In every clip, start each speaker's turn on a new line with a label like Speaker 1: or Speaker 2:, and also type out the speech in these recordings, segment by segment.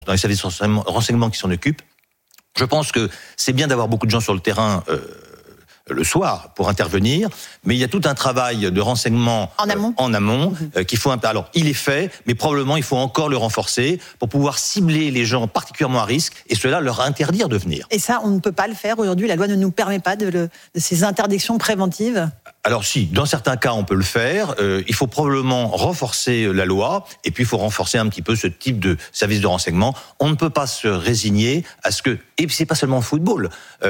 Speaker 1: dans les services de renseignement qui s'en occupent. Je pense que c'est bien d'avoir beaucoup de gens sur le terrain le soir pour intervenir, mais il y a tout un travail de renseignement en amont qu'il faut alors il est fait, mais probablement il faut encore le renforcer pour pouvoir cibler les gens particulièrement à risque et cela leur interdire de venir.
Speaker 2: Et ça, on ne peut pas le faire aujourd'hui, la loi ne nous permet pas de ces interdictions préventives?
Speaker 1: Alors si, dans certains cas on peut le faire, il faut probablement renforcer la loi et puis il faut renforcer un petit peu ce type de service de renseignement. On ne peut pas se résigner à ce que, et c'est pas seulement au football,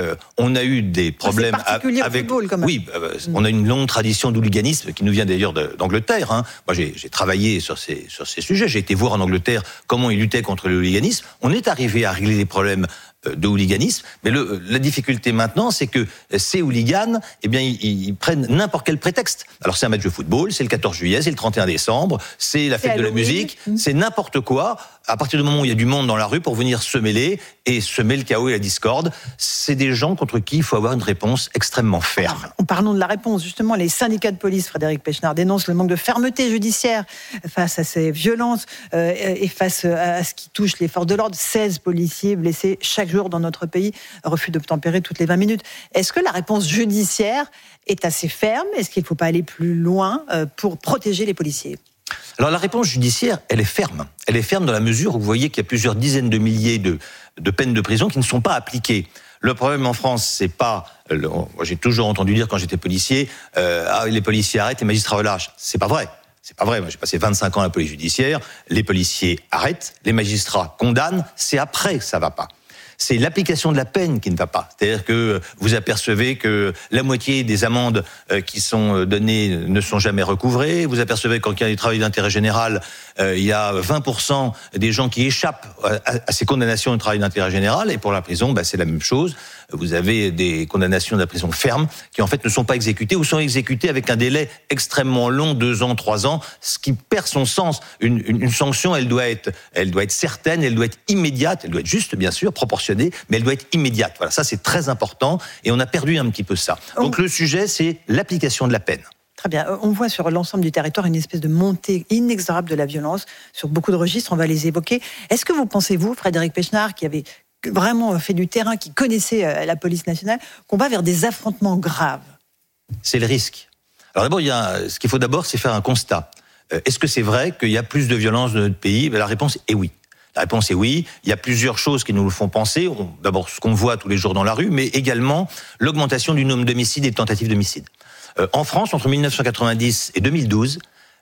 Speaker 1: on a eu des problèmes avec
Speaker 2: football, quand même.
Speaker 1: Oui, on a une longue tradition d'hooliganisme qui nous vient d'ailleurs d'Angleterre. Hein. Moi j'ai travaillé sur ces sujets, j'ai été voir en Angleterre comment ils luttaient contre le hooliganisme. On est arrivé à régler les problèmes de hooliganisme, mais la difficulté maintenant, c'est que ces hooligans, eh bien, ils prennent n'importe quel prétexte. Alors c'est un match de football, c'est le 14 juillet, c'est le 31 décembre, c'est la fête de la musique, c'est n'importe quoi. À partir du moment où il y a du monde dans la rue pour venir se mêler et semer le chaos et la discorde, c'est des gens contre qui il faut avoir une réponse extrêmement ferme.
Speaker 2: Parlons de la réponse, justement. Les syndicats de police, Frédéric Pechnard, dénoncent le manque de fermeté judiciaire face à ces violences et face à ce qui touche les forces de l'ordre. 16 policiers blessés chaque jour dans notre pays, refus d'obtempérer toutes les 20 minutes. Est-ce que la réponse judiciaire est assez ferme? Est-ce qu'il ne faut pas aller plus loin pour protéger les policiers?
Speaker 1: Alors la réponse judiciaire, elle est ferme. Elle est ferme dans la mesure où vous voyez qu'il y a plusieurs dizaines de milliers de peines de prison qui ne sont pas appliquées. Le problème en France, c'est pas... Moi, j'ai toujours entendu dire quand j'étais policier, les policiers arrêtent, les magistrats relâchent. C'est pas vrai. C'est pas vrai. Moi, j'ai passé 25 ans à la police judiciaire. Les policiers arrêtent, les magistrats condamnent. C'est après que ça va pas. C'est l'application de la peine qui ne va pas. C'est-à-dire que vous apercevez que la moitié des amendes qui sont données ne sont jamais recouvrées. Vous apercevez qu'en cas de travail d'intérêt général, il y a 20% des gens qui échappent à ces condamnations de travail d'intérêt général. Et pour la prison, c'est la même chose. Vous avez des condamnations de la prison ferme qui en fait ne sont pas exécutées ou sont exécutées avec un délai extrêmement long, 2 ans, 3 ans, ce qui perd son sens. Une sanction, elle doit être certaine, elle doit être immédiate, elle doit être juste bien sûr, proportionnée, mais elle doit être immédiate. Voilà, ça c'est très important et on a perdu un petit peu ça. Donc le sujet, c'est l'application de la peine.
Speaker 2: Très bien. On voit sur l'ensemble du territoire une espèce de montée inexorable de la violence sur beaucoup de registres, on va les évoquer. Est-ce que vous pensez, vous, Frédéric Pechnard, qui avait vraiment fait du terrain, qui connaissait la police nationale, qu'on va vers des affrontements graves?
Speaker 1: C'est le risque. Alors d'abord, ce qu'il faut d'abord, c'est faire un constat. Est-ce que c'est vrai qu'il y a plus de violence dans notre pays? La réponse est oui. La réponse est oui. Il y a plusieurs choses qui nous le font penser. D'abord, ce qu'on voit tous les jours dans la rue, mais également l'augmentation du nombre d'homicides et de tentatives d'homicide. En France, entre 1990 et 2012,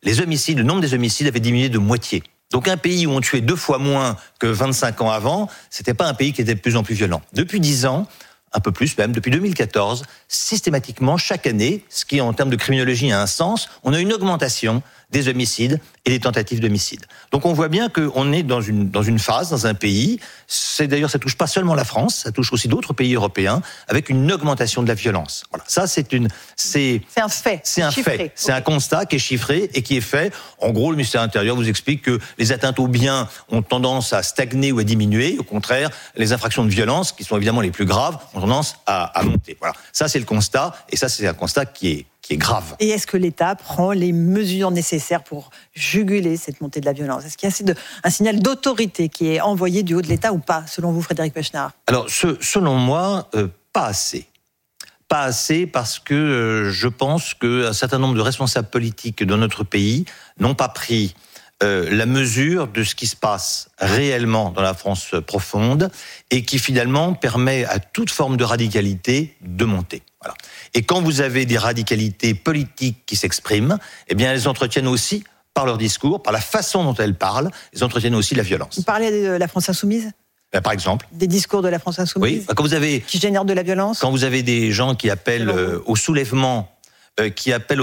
Speaker 1: le nombre des homicides avait diminué de moitié. Donc un pays où on tuait 2 fois moins que 25 ans avant, c'était pas un pays qui était de plus en plus violent. Depuis 10 ans, un peu plus même, depuis 2014, systématiquement, chaque année, ce qui en termes de criminologie a un sens, on a une augmentation des homicides et des tentatives d'homicide. Donc on voit bien qu'on est dans une phase, dans un pays, d'ailleurs ça touche pas seulement la France, ça touche aussi d'autres pays européens, avec une augmentation de la violence. Voilà, ça c'est
Speaker 2: un fait.
Speaker 1: C'est un
Speaker 2: chiffré.
Speaker 1: fait. C'est un constat qui est chiffré et qui est fait. En gros, le ministère de l'Intérieur vous explique que les atteintes aux biens ont tendance à stagner ou à diminuer. Au contraire, les infractions de violence, qui sont évidemment les plus graves, ont tendance à monter. Voilà. Ça c'est le constat, et ça c'est un constat qui est grave.
Speaker 2: Et est-ce que l'État prend les mesures nécessaires pour juguler cette montée de la violence? Est-ce qu'il y a un signal d'autorité qui est envoyé du haut de l'État ou pas, selon vous, Frédéric Pechnard?
Speaker 1: Alors, selon moi, pas assez. Pas assez parce que je pense qu'un certain nombre de responsables politiques dans notre pays n'ont pas pris la mesure de ce qui se passe réellement dans la France profonde et qui finalement permet à toute forme de radicalité de monter. Voilà. Et quand vous avez des radicalités politiques qui s'expriment, eh bien elles entretiennent aussi, par leur discours, par la façon dont elles parlent, elles entretiennent aussi la violence.
Speaker 2: Vous parlez de la France insoumise ?
Speaker 1: Par exemple.
Speaker 2: Des discours de la France insoumise,
Speaker 1: oui,
Speaker 2: qui génèrent de la violence.
Speaker 1: Quand vous avez des gens qui appellent au soulèvement, qui appellent au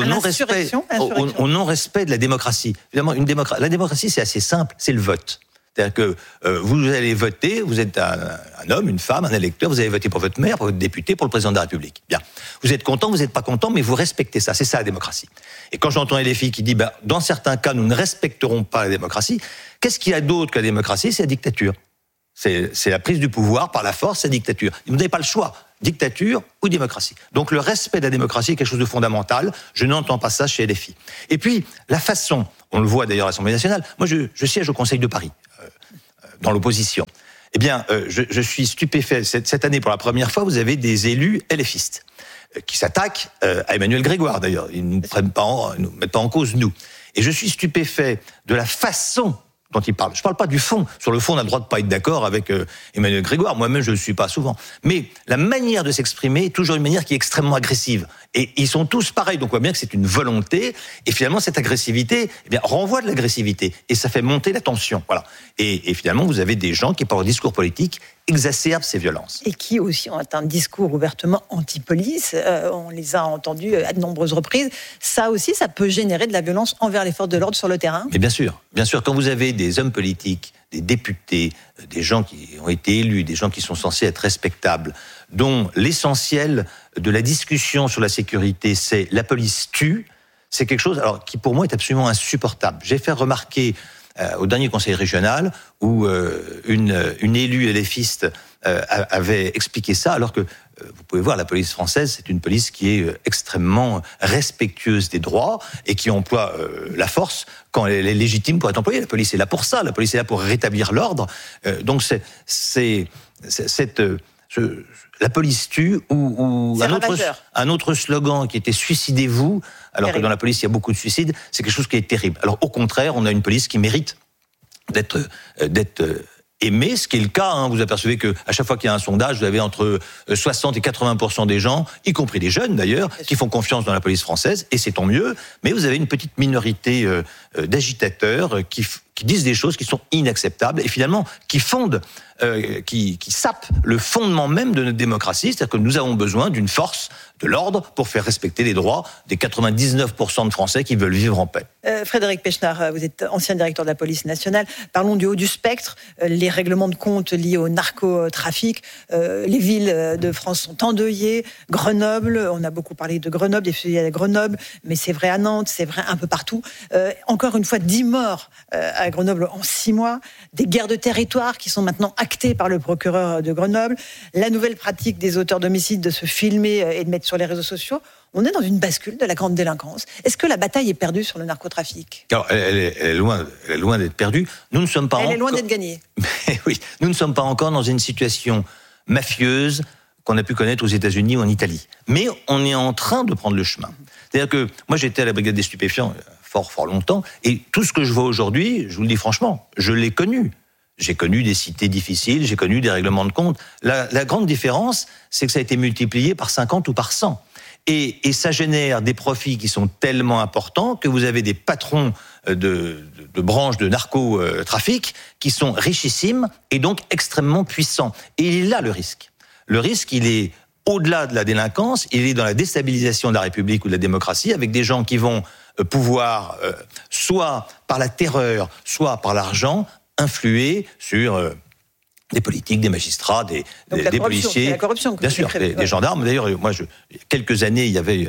Speaker 1: non-respect de la démocratie. Évidemment, la démocratie, c'est assez simple, c'est le vote. C'est-à-dire que vous allez voter, vous êtes un homme, une femme, un électeur, vous allez voter pour votre maire, pour votre député, pour le président de la République. Bien. Vous êtes content, vous n'êtes pas content, mais vous respectez ça. C'est ça la démocratie. Et quand j'entends les filles qui disent, dans certains cas, nous ne respecterons pas la démocratie, qu'est-ce qu'il y a d'autre que la démocratie? C'est la dictature. C'est la prise du pouvoir par la force, c'est la dictature. Vous n'avez pas le choix. Dictature ou démocratie. Donc le respect de la démocratie est quelque chose de fondamental. Je n'entends pas ça chez LFI. Et puis, la façon, on le voit d'ailleurs à l'Assemblée nationale, moi je siège au Conseil de Paris. dans l'opposition. Eh bien, je suis stupéfait. Cette année, pour la première fois, vous avez des élus LFistes qui s'attaquent à Emmanuel Grégoire, d'ailleurs. Ils ne nous mettent pas en cause, nous. Et je suis stupéfait de la façon dont ils parlent. Je ne parle pas du fond. Sur le fond, on a le droit de ne pas être d'accord avec Emmanuel Grégoire. Moi-même, je ne le suis pas souvent. Mais la manière de s'exprimer est toujours une manière qui est extrêmement agressive. Et ils sont tous pareils. Donc on voit bien que c'est une volonté. Et finalement, cette agressivité renvoie de l'agressivité. Et ça fait monter la tension. Voilà. Et finalement, vous avez des gens qui, par leur discours politique, exacerbent ces violences.
Speaker 2: Et qui aussi ont un discours ouvertement anti-police. On les a entendus à de nombreuses reprises. Ça aussi, ça peut générer de la violence envers les forces de l'ordre sur le terrain.
Speaker 1: Mais bien sûr, quand vous avez des hommes politiques, des députés, des gens qui ont été élus, des gens qui sont censés être respectables, dont l'essentiel de la discussion sur la sécurité, c'est la police tue, c'est quelque chose qui pour moi est absolument insupportable. J'ai fait remarquer au dernier conseil régional où une élue LFiste avait expliqué ça, alors que vous pouvez voir, la police française, c'est une police qui est extrêmement respectueuse des droits et qui emploie la force quand elle est légitime pour être employée. La police est là pour ça, la police est là pour rétablir l'ordre. Donc la police tue, ou un autre slogan qui était « Suicidez-vous », alors que dans la police, il y a beaucoup de suicides, c'est quelque chose qui est terrible. Alors au contraire, on a une police qui mérite d'être aimée, ce qui est le cas. Vous apercevez qu'à chaque fois qu'il y a un sondage, vous avez entre 60 et 80% des gens, y compris des jeunes d'ailleurs, qui font confiance dans la police française, et c'est tant mieux, mais vous avez une petite minorité d'agitateurs qui disent des choses qui sont inacceptables, et finalement qui fondent, qui sapent le fondement même de notre démocratie, c'est-à-dire que nous avons besoin d'une force de l'ordre pour faire respecter les droits des 99% de Français qui veulent vivre en paix.
Speaker 2: Frédéric Pechnard, vous êtes ancien directeur de la police nationale. Parlons du haut du spectre. Les règlements de compte liés au narcotrafic. Les villes de France sont endeuillées. Grenoble, on a beaucoup parlé de Grenoble, des fusillades à Grenoble, mais c'est vrai à Nantes, c'est vrai un peu partout. Encore une fois, 10 morts à Grenoble en 6 mois. Des guerres de territoire qui sont maintenant actées par le procureur de Grenoble. La nouvelle pratique des auteurs d'homicides de se filmer et de mettre sur les réseaux sociaux. On est dans une bascule de la grande délinquance. Est-ce que la bataille est perdue sur le narcotrafic ?
Speaker 1: Alors, elle est loin d'être perdue. Nous ne sommes pas
Speaker 2: Elle est loin d'être gagnée.
Speaker 1: Mais oui, nous ne sommes pas encore dans une situation mafieuse qu'on a pu connaître aux États-Unis ou en Italie. Mais on est en train de prendre le chemin. C'est-à-dire que moi, j'étais à la brigade des stupéfiants fort longtemps, et tout ce que je vois aujourd'hui, je vous le dis franchement, je l'ai connu. J'ai connu des cités difficiles, j'ai connu des règlements de compte. La grande différence, c'est que ça a été multiplié par 50 ou par 100. Et ça génère des profits qui sont tellement importants que vous avez des patrons de branches de narcotrafic qui sont richissimes et donc extrêmement puissants. Et il est là le risque. Le risque, il est au-delà de la délinquance, il est dans la déstabilisation de la République ou de la démocratie, avec des gens qui vont pouvoir, soit par la terreur, soit par l'argent, influer sur des politiques, des magistrats, des policiers.
Speaker 2: C'est la corruption.
Speaker 1: Bien sûr, des gendarmes. D'ailleurs, moi, il y a quelques années, il y avait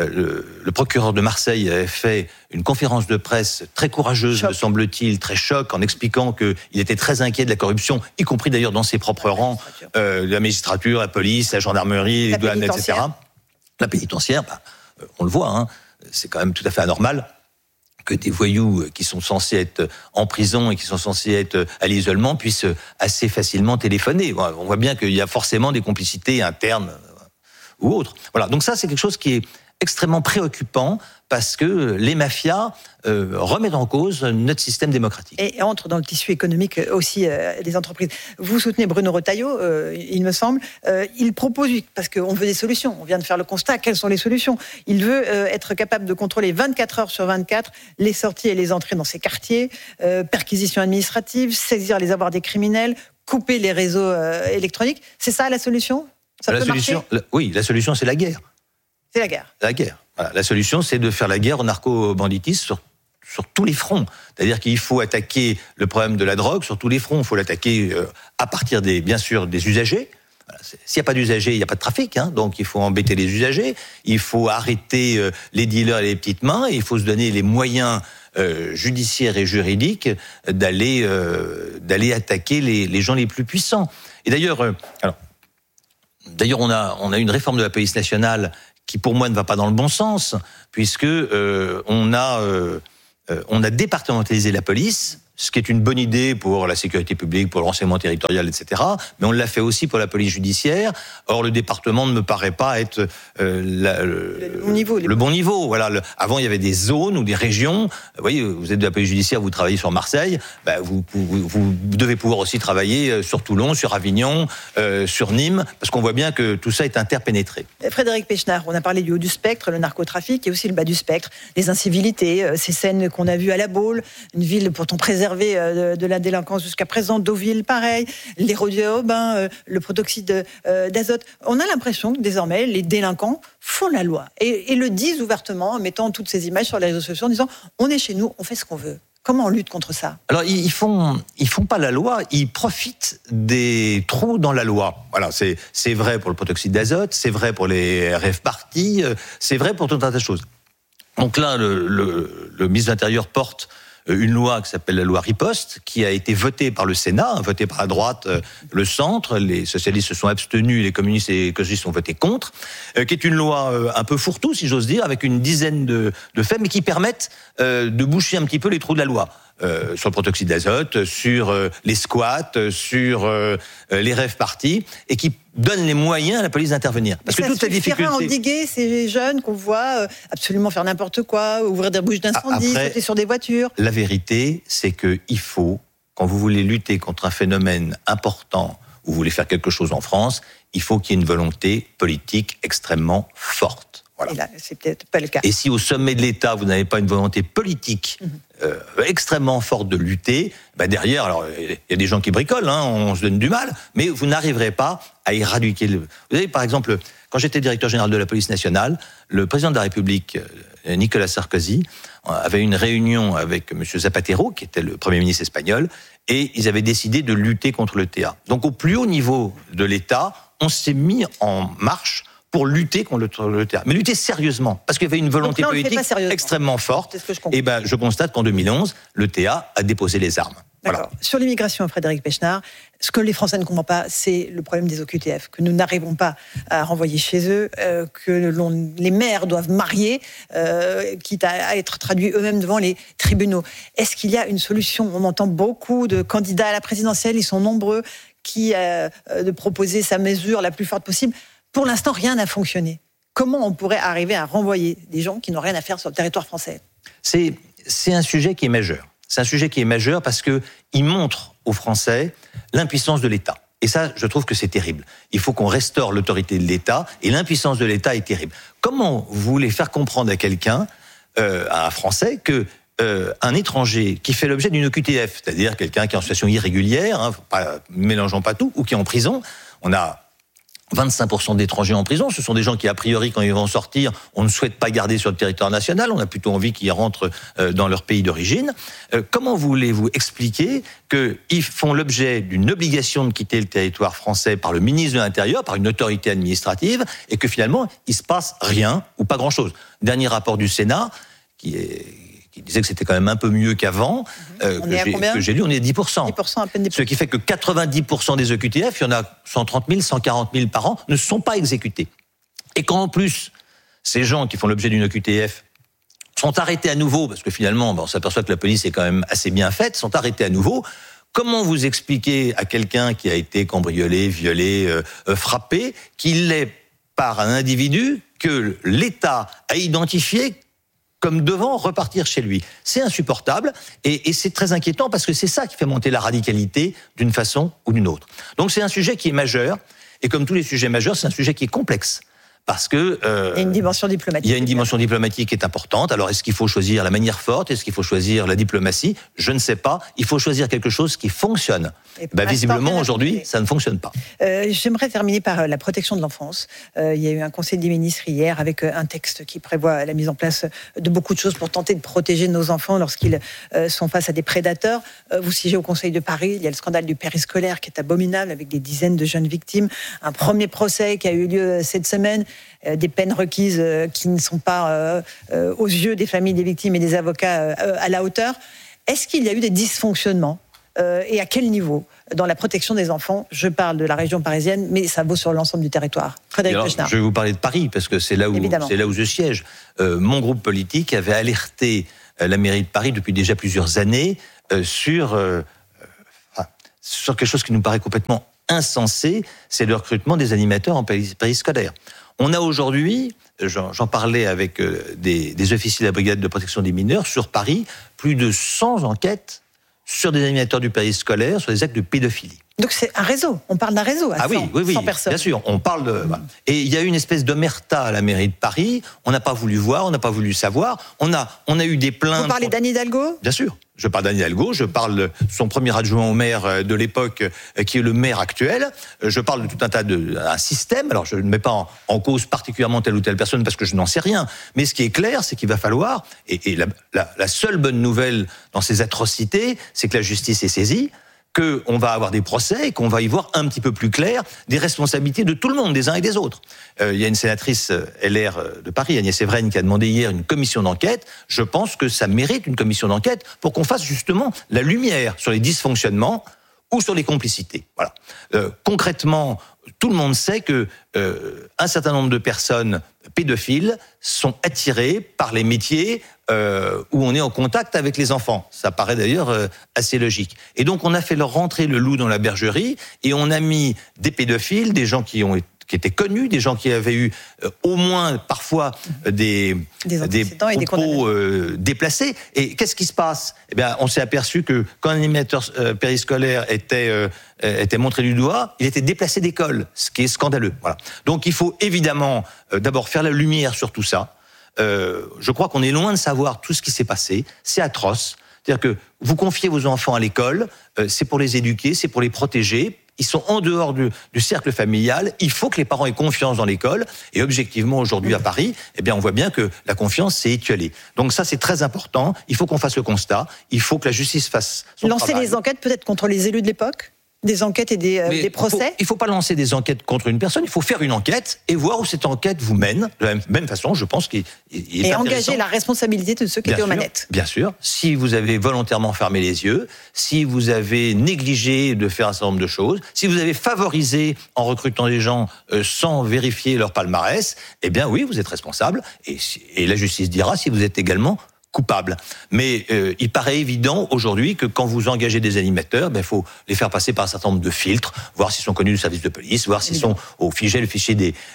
Speaker 1: le procureur de Marseille avait fait une conférence de presse très courageuse, me semble-t-il, très choc, en expliquant qu'il était très inquiet de la corruption, y compris d'ailleurs dans ses propres rangs, la magistrature, la police, la gendarmerie, les douanes, etc. La pénitentiaire, on le voit, c'est quand même tout à fait anormal que des voyous qui sont censés être en prison et qui sont censés être à l'isolement puissent assez facilement téléphoner. On voit bien qu'il y a forcément des complicités internes ou autres. Voilà. Donc ça, c'est quelque chose qui est extrêmement préoccupant parce que les mafias remettent en cause notre système démocratique.
Speaker 2: Et entrent dans le tissu économique aussi des entreprises. Vous soutenez Bruno Retailleau, il me semble. Il propose, parce qu'on veut des solutions, on vient de faire le constat, quelles sont les solutions ? Il veut être capable de contrôler 24 heures sur 24 les sorties et les entrées dans ses quartiers, perquisition administrative, saisir les avoirs des criminels, couper les réseaux électroniques. C'est ça la solution ? Ça peut marcher ?
Speaker 1: Oui, la solution, c'est la guerre.
Speaker 2: C'est la guerre.
Speaker 1: La guerre. Voilà. La solution, c'est de faire la guerre au narco-banditisme sur tous les fronts. C'est-à-dire qu'il faut attaquer le problème de la drogue sur tous les fronts. Il faut l'attaquer à partir bien sûr, des usagers. Voilà. S'il n'y a pas d'usagers, il n'y a pas de trafic. Donc il faut embêter les usagers. Il faut arrêter les dealers et les petites mains. Et il faut se donner les moyens judiciaires et juridiques d'aller attaquer les gens les plus puissants. Et d'ailleurs, on a une réforme de la police nationale qui pour moi ne va pas dans le bon sens, puisque on a départementalisé la police ce qui est une bonne idée pour la sécurité publique, pour le renseignement territorial, etc. Mais on l'a fait aussi pour la police judiciaire. Or, le département ne me paraît pas être le bon niveau. Voilà. Avant, il y avait des zones ou des régions. Vous voyez, vous êtes de la police judiciaire, vous travaillez sur Marseille. Vous devez pouvoir aussi travailler sur Toulon, sur Avignon, sur Nîmes, parce qu'on voit bien que tout ça est interpénétré.
Speaker 2: Frédéric Pechnard, on a parlé du haut du spectre, le narcotrafic, et aussi le bas du spectre, les incivilités, ces scènes qu'on a vues à La Baule, une ville pourtant préservée de la délinquance jusqu'à présent, Deauville, pareil, les rodéos à Aubin, le protoxyde d'azote. On a l'impression que désormais, les délinquants font la loi et le disent ouvertement en mettant toutes ces images sur les réseaux sociaux en disant « on est chez nous, on fait ce qu'on veut ». Comment on lutte contre ça ?
Speaker 1: Alors, ils font pas la loi, ils profitent des trous dans la loi. Voilà, c'est vrai pour le protoxyde d'azote, c'est vrai pour les rave parties, c'est vrai pour tout un tas de choses. Donc là, le ministre de l'Intérieur porte une loi qui s'appelle la loi Riposte, qui a été votée par le Sénat, votée par la droite, le centre. Les socialistes se sont abstenus, les communistes et les écologistes ont voté contre, qui est une loi un peu fourre-tout, si j'ose dire, avec une dizaine de faits, mais qui permettent de boucher un petit peu les trous de la loi. Sur le protoxyde d'azote, sur les squats, sur les rave parties, et qui donne les moyens à la police d'intervenir. Parce que toute la difficulté...
Speaker 2: Ça suffira à endiguer ces jeunes qu'on voit absolument faire n'importe quoi, ouvrir des bouches d'incendie, sauter sur des voitures.
Speaker 1: La vérité, c'est qu'il faut, quand vous voulez lutter contre un phénomène important, ou vous voulez faire quelque chose en France, il faut qu'il y ait une volonté politique extrêmement forte. Voilà.
Speaker 2: Et là, c'est peut-être pas le cas.
Speaker 1: Et si au sommet de l'État, vous n'avez pas une volonté politique extrêmement forte de lutter, derrière, alors il y a des gens qui bricolent, on se donne du mal, mais vous n'arriverez pas à éradiquer le... Vous savez, par exemple, quand j'étais directeur général de la police nationale, le président de la République, Nicolas Sarkozy, avait une réunion avec M. Zapatero, qui était le Premier ministre espagnol, et ils avaient décidé de lutter contre le TA. Donc au plus haut niveau de l'État, on s'est mis en marche pour lutter contre le terrorisme. Mais lutter sérieusement, parce qu'il y avait une volonté politique extrêmement forte. Et je constate qu'en 2011, le TA a déposé les armes.
Speaker 2: Voilà. Sur l'immigration, Frédéric Pechnard, ce que les Français ne comprennent pas, c'est le problème des OQTF, que nous n'arrivons pas à renvoyer chez eux, que les maires doivent marier, quitte à être traduits eux-mêmes devant les tribunaux. Est-ce qu'il y a une solution ? On entend beaucoup de candidats à la présidentielle, ils sont nombreux, qui de proposer sa mesure la plus forte possible. Pour l'instant, rien n'a fonctionné. Comment on pourrait arriver à renvoyer des gens qui n'ont rien à faire sur le territoire français ?
Speaker 1: C'est un sujet qui est majeur. C'est un sujet qui est majeur parce qu'il montre aux Français l'impuissance de l'État. Et ça, je trouve que c'est terrible. Il faut qu'on restaure l'autorité de l'État, et l'impuissance de l'État est terrible. Comment vous voulez faire comprendre à quelqu'un, à un Français, que un étranger qui fait l'objet d'une OQTF, c'est-à-dire quelqu'un qui est en situation irrégulière, mélangeons pas tout, ou qui est en prison, on a 25% d'étrangers en prison, ce sont des gens qui, a priori, quand ils vont sortir, on ne souhaite pas garder sur le territoire national, on a plutôt envie qu'ils rentrent dans leur pays d'origine. Comment voulez-vous expliquer qu'ils font l'objet d'une obligation de quitter le territoire français par le ministre de l'Intérieur, par une autorité administrative, et que finalement, il se passe rien ou pas grand-chose ? Dernier rapport du Sénat, qui disait que c'était quand même un peu mieux qu'avant, que j'ai lu, on est à 10%.
Speaker 2: 10% à peine 10%.
Speaker 1: Ce qui fait que 90% des OQTF, il y en a 130 000, 140 000 par an, ne sont pas exécutés. Et quand en plus, ces gens qui font l'objet d'une OQTF sont arrêtés à nouveau, parce que finalement, on s'aperçoit que la police est quand même assez bien faite, sont arrêtés à nouveau, comment vous expliquez à quelqu'un qui a été cambriolé, violé, frappé, qu'il est par un individu que l'État a identifié comme devant repartir chez lui? C'est insupportable et c'est très inquiétant parce que c'est ça qui fait monter la radicalité d'une façon ou d'une autre. Donc c'est un sujet qui est majeur et comme tous les sujets majeurs, c'est un sujet qui est complexe. Parce que
Speaker 2: il y a une dimension diplomatique.
Speaker 1: Il y a une dimension diplomatique qui est importante. Alors, est-ce qu'il faut choisir la manière forte ? Est-ce qu'il faut choisir la diplomatie ? Je ne sais pas. Il faut choisir quelque chose qui fonctionne. Visiblement, aujourd'hui, ça ne fonctionne pas.
Speaker 2: J'aimerais terminer par la protection de l'enfance. Il y a eu un conseil des ministres hier avec un texte qui prévoit la mise en place de beaucoup de choses pour tenter de protéger nos enfants lorsqu'ils sont face à des prédateurs. Vous siégez au Conseil de Paris. Il y a le scandale du périscolaire qui est abominable avec des dizaines de jeunes victimes. Un premier procès qui a eu lieu cette semaine. Des peines requises qui ne sont pas aux yeux des familles des victimes et des avocats à la hauteur. Est-ce qu'il y a eu des dysfonctionnements et à quel niveau dans la protection des enfants? Je parle de la région parisienne, mais ça vaut sur l'ensemble du territoire. Frédéric Pechnard.
Speaker 1: Je vais vous parler de Paris, parce que c'est là où je siège. Mon groupe politique avait alerté la mairie de Paris depuis déjà plusieurs années sur quelque chose qui nous paraît complètement insensé, c'est le recrutement des animateurs en périscolaire. On a aujourd'hui, j'en parlais avec des officiers de la brigade de protection des mineurs, sur Paris, plus de 100 enquêtes sur des animateurs du périscolaire, sur des actes de pédophilie.
Speaker 2: Donc c'est un réseau, on parle d'un réseau à 100 personnes.
Speaker 1: Bien sûr, on parle de... Et il y a eu une espèce d'omerta à la mairie de Paris, on n'a pas voulu voir, on n'a pas voulu savoir, on a eu des plaintes...
Speaker 2: Vous parlez d'Anne Hidalgo ?
Speaker 1: Bien sûr, je parle d'Anne Hidalgo, je parle de son premier adjoint au maire de l'époque, qui est le maire actuel, je parle de tout un tas un système, alors je ne mets pas en cause particulièrement telle ou telle personne parce que je n'en sais rien, mais ce qui est clair, c'est qu'il va falloir, et la seule bonne nouvelle dans ces atrocités, c'est que la justice est saisie, qu'on va avoir des procès et qu'on va y voir un petit peu plus clair des responsabilités de tout le monde, des uns et des autres. Il y a une sénatrice LR de Paris, Agnès Evren, qui a demandé hier une commission d'enquête. Je pense que ça mérite une commission d'enquête pour qu'on fasse justement la lumière sur les dysfonctionnements ou sur les complicités. Voilà. Concrètement, tout le monde sait que un certain nombre de personnes pédophiles sont attirées par les métiers où on est en contact avec les enfants. Ça paraît d'ailleurs assez logique. Et donc on a fait leur rentrer le loup dans la bergerie et on a mis des pédophiles, des gens qui étaient connus, des gens qui avaient eu au moins parfois des propos déplacés. Et qu'est-ce qui se passe ? Eh bien, on s'est aperçu que quand un animateur périscolaire était montré du doigt, il était déplacé d'école, ce qui est scandaleux. Voilà. Donc il faut évidemment d'abord faire la lumière sur tout ça. Je crois qu'on est loin de savoir tout ce qui s'est passé. C'est atroce. C'est-à-dire que vous confiez vos enfants à l'école, c'est pour les éduquer, c'est pour les protéger. Ils sont en dehors du cercle familial. Il faut que les parents aient confiance dans l'école. Et objectivement, aujourd'hui à Paris, eh bien, on voit bien que la confiance s'est étiolée. Donc ça, c'est très important. Il faut qu'on fasse le constat. Il faut que la justice fasse son travail.
Speaker 2: Lancer les enquêtes peut-être contre les élus de l'époque ? Des enquêtes et des procès ?
Speaker 1: Il ne faut pas lancer des enquêtes contre une personne, il faut faire une enquête et voir où cette enquête vous mène. De la même façon, je pense qu'il est
Speaker 2: et engager la responsabilité de ceux qui étaient aux manettes.
Speaker 1: Bien sûr. Si vous avez volontairement fermé les yeux, si vous avez négligé de faire un certain nombre de choses, si vous avez favorisé en recrutant des gens sans vérifier leur palmarès, eh bien oui, vous êtes responsable et la justice dira si vous êtes également coupable. Mais il paraît évident aujourd'hui que quand vous engagez des animateurs, il faut les faire passer par un certain nombre de filtres, voir s'ils sont connus du service de police, voir s'ils sont au fichier, le fichier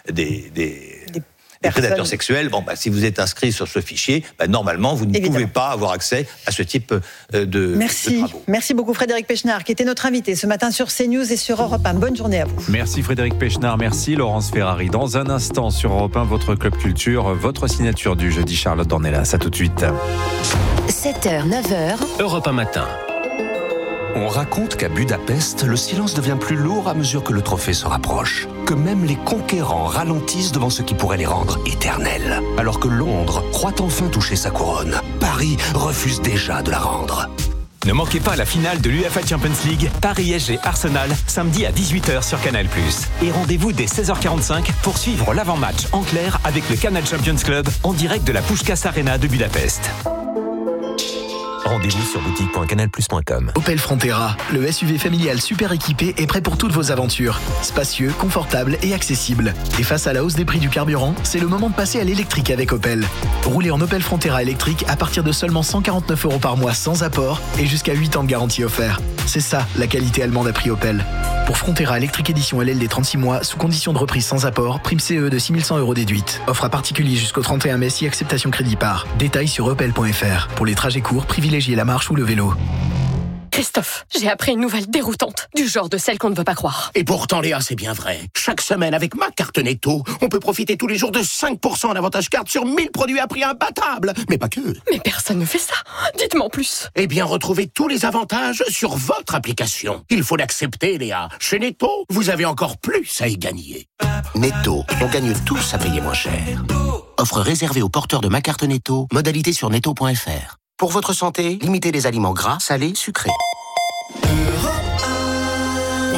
Speaker 1: des prédateurs sexuels. Bon, si vous êtes inscrit sur ce fichier, normalement, vous ne pouvez pas avoir accès à ce type de travaux.
Speaker 2: Merci beaucoup Frédéric Pechnard, qui était notre invité ce matin sur CNews et sur Europe 1. Bonne journée à vous.
Speaker 3: Merci Frédéric Pechnard, merci Laurence Ferrari. Dans un instant sur Europe 1, votre Club Culture, votre signature du jeudi, Charlotte Dornelas. À tout de suite.
Speaker 4: 7h, 9h.
Speaker 5: Europe 1 matin.
Speaker 6: On raconte qu'à Budapest, le silence devient plus lourd à mesure que le trophée se rapproche. Que même les conquérants ralentissent devant ce qui pourrait les rendre éternels. Alors que Londres croit enfin toucher sa couronne, Paris refuse déjà de la rendre.
Speaker 5: Ne manquez pas la finale de l'UEFA Champions League, Paris-PSG Arsenal, samedi à 18h sur Canal+. Et rendez-vous dès 16h45 pour suivre l'avant-match en clair avec le Canal Champions Club en direct de la Puskás Arena de Budapest. Rendez-vous sur boutique.canalplus.com.
Speaker 7: Opel Frontera, le SUV familial super équipé est prêt pour toutes vos aventures. Spacieux, confortable et accessible. Et face à la hausse des prix du carburant, c'est le moment de passer à l'électrique avec Opel. Roulez en Opel Frontera électrique à partir de seulement 149 € par mois sans apport et jusqu'à 8 ans de garantie offert. C'est ça, la qualité allemande à prix Opel. Pour Frontera électrique édition LLD 36 mois, sous condition de reprise sans apport, prime CE de 6100 € déduite. Offre à particulier jusqu'au 31 mai si acceptation crédit par. Détails sur opel.fr. Pour les trajets courts, privilégiez la marche ou le vélo.
Speaker 8: Christophe, j'ai appris une nouvelle déroutante, du genre de celle qu'on ne veut pas croire.
Speaker 9: Et pourtant, Léa, c'est bien vrai. Chaque semaine, avec ma carte Netto, on peut profiter tous les jours de 5% en avantage carte sur 1000 produits à prix imbattable. Mais pas que.
Speaker 8: Mais personne ne fait ça. Dites-moi en plus.
Speaker 9: Eh bien, retrouvez tous les avantages sur votre application. Il faut l'accepter, Léa. Chez Netto, vous avez encore plus à y gagner. Netto, on gagne tous à payer moins cher. Offre réservée aux porteurs de ma carte Netto. Modalité sur netto.fr. Pour votre santé, limitez les aliments gras, salés, sucrés.
Speaker 4: La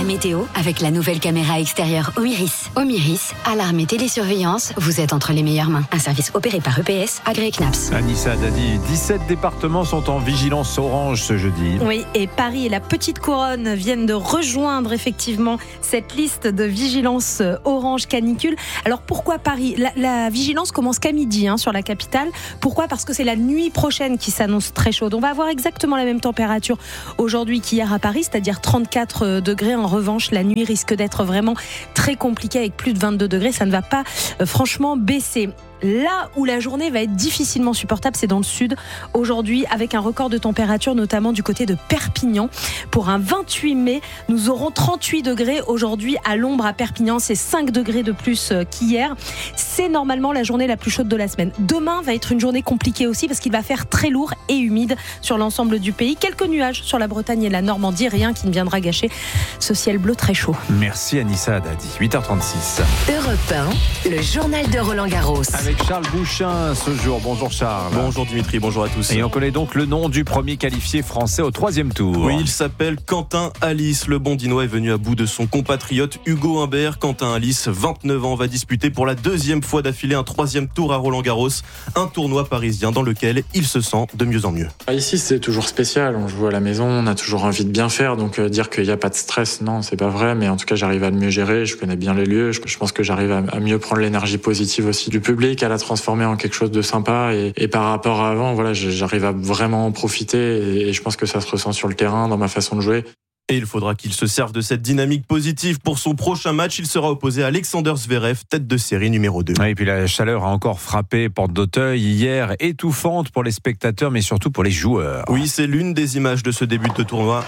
Speaker 4: météo avec la nouvelle caméra extérieure Omiris. Omiris, alarme et télésurveillance, vous êtes entre les meilleures mains. Un service opéré par EPS, agréé CNAPS.
Speaker 3: Anissa Dadi, 17 départements sont en vigilance orange ce jeudi.
Speaker 10: Oui, et Paris et la Petite Couronne viennent de rejoindre effectivement cette liste de vigilance orange canicule. Alors pourquoi Paris ? La vigilance commence qu'à midi sur la capitale. Pourquoi ? Parce que c'est la nuit prochaine qui s'annonce très chaude. On va avoir exactement la même température aujourd'hui qu'hier à Paris, c'est-à-dire 34 degrés. En revanche, la nuit risque d'être vraiment très compliquée avec plus de 22 degrés. Ça ne va pas franchement baisser. Là où la journée va être difficilement supportable, c'est dans le sud. Aujourd'hui, avec un record de température, notamment du côté de Perpignan. Pour un 28 mai, nous aurons 38 degrés aujourd'hui à l'ombre à Perpignan. C'est 5 degrés de plus qu'hier. C'est normalement la journée la plus chaude de la semaine. Demain va être une journée compliquée aussi parce qu'il va faire très lourd et humide sur l'ensemble du pays. Quelques nuages sur la Bretagne et la Normandie. Rien qui ne viendra gâcher ce ciel bleu très chaud.
Speaker 3: Merci Anissa Dadi. 8h36.
Speaker 4: Europe 1, le journal de Roland Garros.
Speaker 3: Avec Charles Bouchin ce jour. Bonjour Charles.
Speaker 11: Bonjour Dimitri, bonjour à tous.
Speaker 3: Et on connaît donc le nom du premier qualifié français au 3e tour.
Speaker 11: Oui, il s'appelle Quentin Alice. Le Bondinois est venu à bout de son compatriote Hugo Humbert. Quentin Alice, 29 ans, va disputer pour la 2e fois d'affilée un 3e tour à Roland-Garros. Un tournoi parisien dans lequel il se sent de mieux en mieux.
Speaker 12: Ici, c'est toujours spécial. On joue à la maison, on a toujours envie de bien faire. Donc dire qu'il n'y a pas de stress, non, c'est pas vrai. Mais en tout cas, j'arrive à le mieux gérer. Je connais bien les lieux. Je pense que j'arrive à mieux prendre l'énergie positive aussi du public, à la transformer en quelque chose de sympa. Et par rapport à avant, voilà, j'arrive à vraiment en profiter. Et je pense que ça se ressent sur le terrain, dans ma façon de jouer.
Speaker 11: Et il faudra qu'il se serve de cette dynamique positive pour son prochain match. Il sera opposé à Alexander Zverev, tête de série numéro 2.
Speaker 3: Et puis la chaleur a encore frappé Porte d'Auteuil hier, étouffante pour les spectateurs mais surtout pour les joueurs.
Speaker 11: Oui, c'est l'une des images de ce début de tournoi.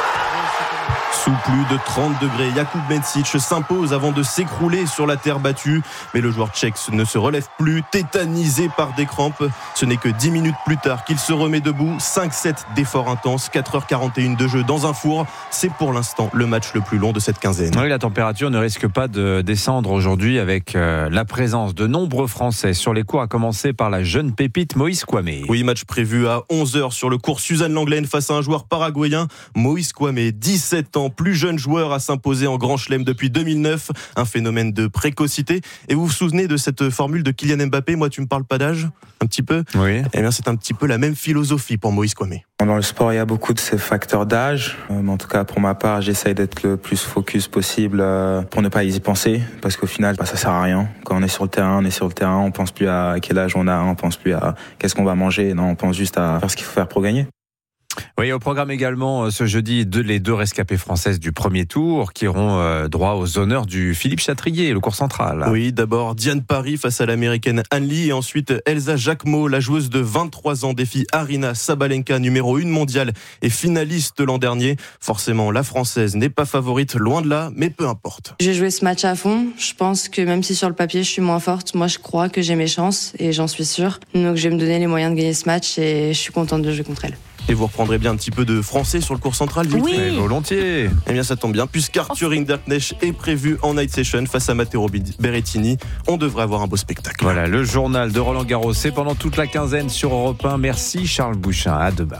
Speaker 11: Sous plus de 30 degrés, Jakub Mecic s'impose avant de s'écrouler sur la terre battue. Mais le joueur tchèque ne se relève plus, tétanisé par des crampes. Ce n'est que 10 minutes plus tard qu'il se remet debout. 5-7 d'efforts intenses, 4h41 de jeu dans un four. C'est pour l'instant le match le plus long de cette quinzaine.
Speaker 3: Oui, la température ne risque pas de descendre aujourd'hui avec la présence de nombreux Français sur les cours, à commencer par la jeune pépite Moïse Kouamé.
Speaker 11: Oui, match prévu à 11h sur le cours Suzanne Lenglen face à un joueur paraguayen. Moïse Kouamé, 17 ans, plus jeune joueur à s'imposer en Grand Chelem depuis 2009, un phénomène de précocité. Et vous vous souvenez de cette formule de Kylian Mbappé, moi tu me parles pas d'âge, un petit peu ?
Speaker 3: Oui.
Speaker 11: Eh bien c'est un petit peu la même philosophie pour Moïse Kouamé.
Speaker 13: Dans le sport, il y a beaucoup de ces facteurs d'âge. Mais en tout cas, pour ma part, j'essaye d'être le plus focus possible pour ne pas y penser. Parce qu'au final, ça sert à rien. Quand on est sur le terrain, on pense plus à quel âge on a, on pense plus à qu'est-ce qu'on va manger. Non, on pense juste à faire ce qu'il faut faire pour gagner.
Speaker 3: Oui, au programme également ce jeudi les 2 rescapées françaises du premier tour qui auront droit aux honneurs du Philippe Chatrier, le cours central.
Speaker 11: Oui, d'abord Diane Parry face à l'américaine Anne Lee et ensuite Elsa Jacquemot, la joueuse de 23 ans, défie Arina Sabalenka, numéro 1 mondiale et finaliste l'an dernier. Forcément, la française n'est pas favorite, loin de là, mais peu importe.
Speaker 14: J'ai joué ce match à fond. Je pense que même si sur le papier je suis moins forte, moi je crois que j'ai mes chances et j'en suis sûre. Donc je vais me donner les moyens de gagner ce match et je suis contente de jouer contre elle.
Speaker 11: Et vous reprendrez bien un petit peu de français sur le cours central, Dimitri ?
Speaker 3: Oui, volontiers.
Speaker 11: Eh bien, ça tombe bien, puisqu'Arthur Hinderknecht est prévu en night session face à Matteo Berrettini. On devrait avoir un beau spectacle.
Speaker 3: Voilà, le journal de Roland Garros, c'est pendant toute la quinzaine sur Europe 1. Merci Charles Bouchin, à demain.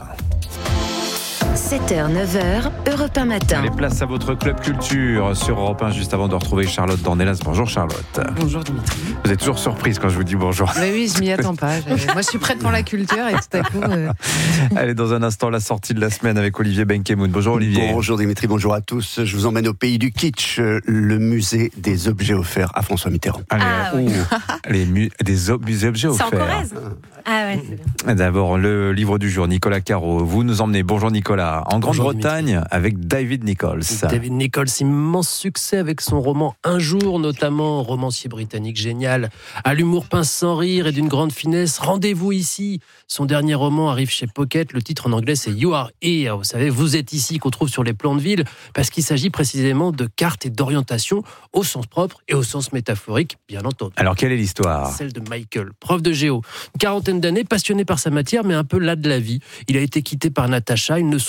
Speaker 4: 7h, 9h, Europe 1 matin.
Speaker 3: Allez, place à votre club culture sur Europe 1, juste avant de retrouver Charlotte Dornelas. Bonjour Charlotte.
Speaker 15: Bonjour Dimitri.
Speaker 3: Vous êtes toujours surprise quand je vous dis bonjour.
Speaker 15: Oui, je m'y attends pas. Moi, je suis prête pour la culture et tout à coup...
Speaker 3: Allez, dans un instant, la sortie de la semaine avec Olivier Benkemoun. Bonjour Olivier.
Speaker 16: Bonjour Dimitri, bonjour à tous. Je vous emmène au pays du kitsch, le musée des objets offerts à François Mitterrand.
Speaker 3: Allez, oui. Des objets offerts.
Speaker 10: C'est en Corrèze. Ah ouais, c'est bien.
Speaker 3: D'abord, le livre du jour, Nicolas Caro. Vous nous emmenez, bonjour Nicolas, en Grande-Bretagne avec David Nichols.
Speaker 17: David Nichols, immense succès avec son roman Un jour, notamment, romancier britannique génial, à l'humour pince sans rire et d'une grande finesse. Rendez-vous ici. Son dernier roman arrive chez Pocket. Le titre en anglais, c'est You Are Here. Vous savez, vous êtes ici, qu'on trouve sur les plans de ville, parce qu'il s'agit précisément de cartes et d'orientation au sens propre et au sens métaphorique, bien entendu.
Speaker 3: Alors, quelle est l'histoire ?
Speaker 17: Celle de Michael, prof de géo. Une quarantaine d'années, passionné par sa matière, mais un peu las de la vie. Il a été quitté par Natacha. Ils ne sont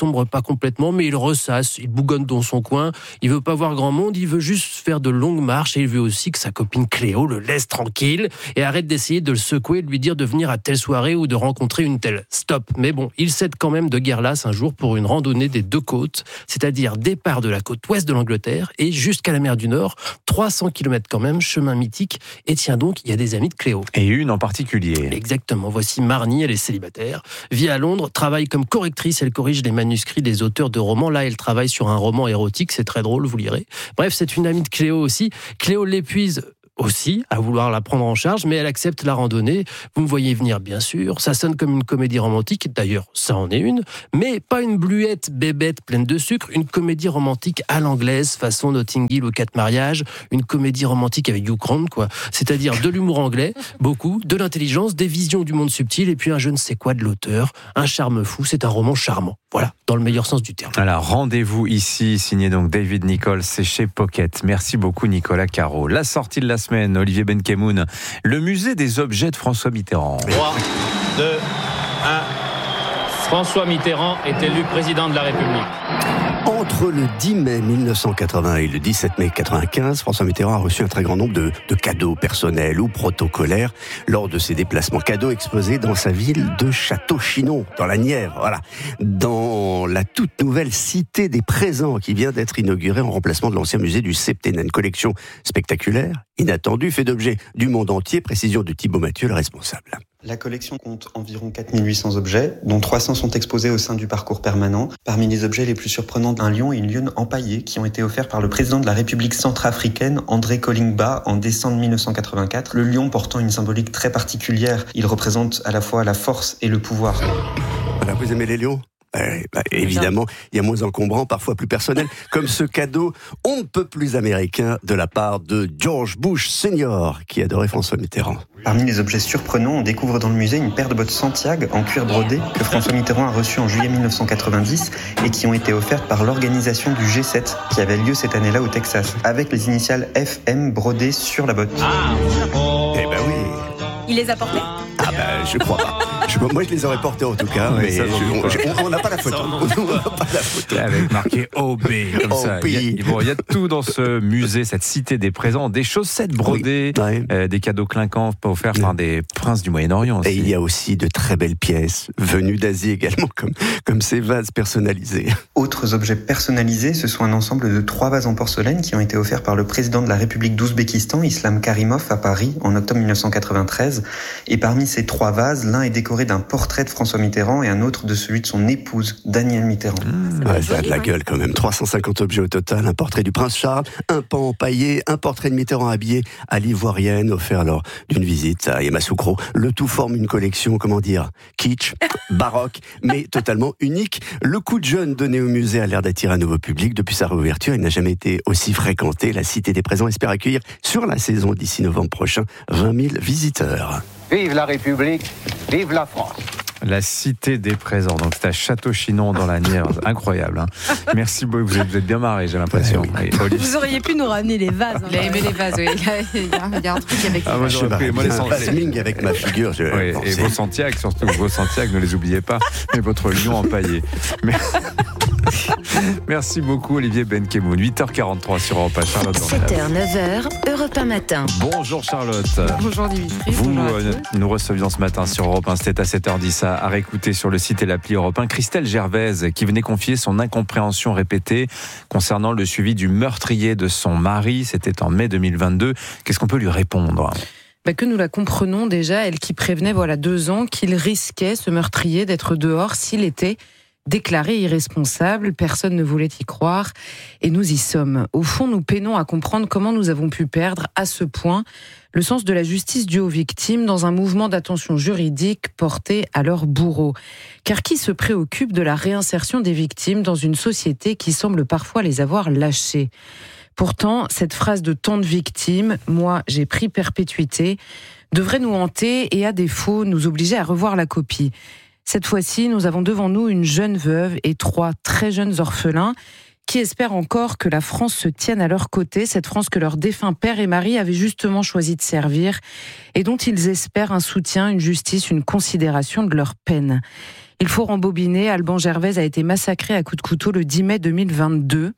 Speaker 17: sombre pas complètement, mais il ressasse, il bougonne dans son coin, il veut pas voir grand monde, il veut juste faire de longues marches et il veut aussi que sa copine Cléo le laisse tranquille et arrête d'essayer de le secouer et de lui dire de venir à telle soirée ou de rencontrer une telle. Stop. Mais bon, il cède quand même de guerre lasse un jour pour une randonnée des deux côtes, c'est-à-dire départ de la côte ouest de l'Angleterre et jusqu'à la mer du Nord, 300 km quand même, chemin mythique. Et tiens donc, il y a des amis de Cléo.
Speaker 3: Et une en particulier.
Speaker 17: Exactement. Voici Marnie, elle est célibataire, vit à Londres, travaille comme correctrice, elle corrige les manuscrits des auteurs de romans. Là, elle travaille sur un roman érotique, c'est très drôle, vous lirez. Bref, c'est une amie de Cléo aussi. Cléo l'épuise aussi à vouloir la prendre en charge, mais elle accepte la randonnée. Vous me voyez venir, bien sûr. Ça sonne comme une comédie romantique. D'ailleurs, ça en est une, mais pas une bluette bébête pleine de sucre. Une comédie romantique à l'anglaise, façon Notting Hill ou 4 mariages. Une comédie romantique avec Hugh Grant, quoi. C'est-à-dire de l'humour anglais, beaucoup, de l'intelligence, des visions du monde subtil, et puis un je ne sais quoi de l'auteur. Un charme fou. C'est un roman charmant. Voilà, dans le meilleur sens du terme.
Speaker 3: Alors, rendez-vous ici, signé donc David Nichols, c'est chez Pocket. Merci beaucoup, Nicolas Caro. La sortie de la semaine, Olivier Benkemoun, le musée des objets de François Mitterrand.
Speaker 18: 3, 2, 1. François Mitterrand est élu président de la République.
Speaker 16: Entre le 10 mai 1980 et le 17 mai 1995, François Mitterrand a reçu un très grand nombre de cadeaux personnels ou protocolaires lors de ses déplacements. Cadeaux exposés dans sa ville de Château-Chinon, dans la Nièvre, voilà, dans la toute nouvelle Cité des Présents qui vient d'être inaugurée en remplacement de l'ancien musée du Septennat. Une collection spectaculaire, inattendue, fait d'objets du monde entier. Précision de Thibaut Mathieu, le responsable.
Speaker 19: La collection compte environ 4800 objets, dont 300 sont exposés au sein du parcours permanent. Parmi les objets les plus surprenants, un lion et une lionne empaillés qui ont été offerts par le président de la République centrafricaine, André Kolingba, en décembre 1984. Le lion portant une symbolique très particulière. Il représente à la fois la force et le pouvoir.
Speaker 16: Voilà, vous aimez les lions ? Évidemment, il y a moins encombrant, parfois plus personnel, comme ce cadeau on ne peut plus américain de la part de George Bush Senior, qui adorait François Mitterrand.
Speaker 19: Parmi les objets surprenants, on découvre dans le musée une paire de bottes Santiago en cuir brodé que François Mitterrand a reçues en juillet 1990 et qui ont été offertes par l'organisation du G7 qui avait lieu cette année-là au Texas, avec les initiales FM brodées sur la botte.
Speaker 16: Eh ben oui.
Speaker 10: Il les a portés ?
Speaker 16: Ah ben, je crois pas. Moi, je les aurais portés en tout cas, mais on n'a pas la photo.
Speaker 3: Avec marqué OB, comme ça. Il y a tout dans ce musée, cette cité des présents, des chaussettes brodées, des cadeaux clinquants offerts par des princes du Moyen-Orient aussi.
Speaker 16: Et il y a aussi de très belles pièces, venues d'Asie également, comme ces vases personnalisés.
Speaker 19: Autres objets personnalisés, ce sont un ensemble de 3 vases en porcelaine qui ont été offerts par le président de la République d'Ouzbékistan, Islam Karimov, à Paris, en octobre 1993. Et parmi ces 3 vases, l'un est décoré d'un portrait de François Mitterrand et un autre de celui de son épouse, Danielle Mitterrand.
Speaker 16: Ça a de la gueule quand même. 350 objets au total, un portrait du prince Charles, un pan empaillé, un portrait de Mitterrand habillé à l'ivoirienne, offert lors d'une visite à Yamoussoukro. Le tout forme une collection, kitsch, baroque, mais totalement unique. Le coup de jeune donné au musée a l'air d'attirer un nouveau public. Depuis sa réouverture, il n'a jamais été aussi fréquenté. La Cité des Présents espère accueillir sur la saison d'ici novembre prochain 20 000 visiteurs.
Speaker 20: Vive la République, vive la France.
Speaker 3: La Cité des Présents, donc c'est à Château-Chinon dans la Nièvre, incroyable. Hein. Merci beaucoup, vous êtes bien marrés, j'ai l'impression.
Speaker 10: Vous auriez pu nous ramener les vases.
Speaker 15: Il a aimé les vases, oui. Il y a un truc avec les
Speaker 3: vases. J'aurais pris
Speaker 16: les Santiago avec ma figure.
Speaker 3: Et vos Santiago, surtout vos Santiago, ne les oubliez pas, mais votre lion empaillé. Merci beaucoup Olivier Benkemoun. 8h43 sur Europe 1, Charlotte.
Speaker 21: 7h, 9h, Europe 1 matin.
Speaker 3: Bonjour Charlotte.
Speaker 15: Bonjour Dimitri.
Speaker 3: Vous nous recevions ce matin sur Europe 1, c'était à 7h10 à réécouter sur le site et l'appli Europe 1. Christelle Gervaise qui venait confier son incompréhension répétée concernant le suivi du meurtrier de son mari. C'était en mai 2022. Qu'est-ce qu'on peut lui répondre ?
Speaker 15: Que nous la comprenons déjà, elle qui prévenait 2 ans qu'il risquait, ce meurtrier, d'être dehors s'il était déclaré irresponsable. Personne ne voulait y croire et nous y sommes. Au fond, nous peinons à comprendre comment nous avons pu perdre à ce point le sens de la justice due aux victimes dans un mouvement d'attention juridique porté à leurs bourreaux. Car qui se préoccupe de la réinsertion des victimes dans une société qui semble parfois les avoir lâchées ? Pourtant, cette phrase de tant de victimes, « moi, j'ai pris perpétuité », devrait nous hanter et à défaut nous obliger à revoir la copie. Cette fois-ci, nous avons devant nous une jeune veuve et 3 très jeunes orphelins qui espèrent encore que la France se tienne à leur côté, cette France que leur défunt père et mari avaient justement choisi de servir et dont ils espèrent un soutien, une justice, une considération de leur peine. Il faut rembobiner, Alban Gervaise a été massacré à coups de couteau le 10 mai 2022.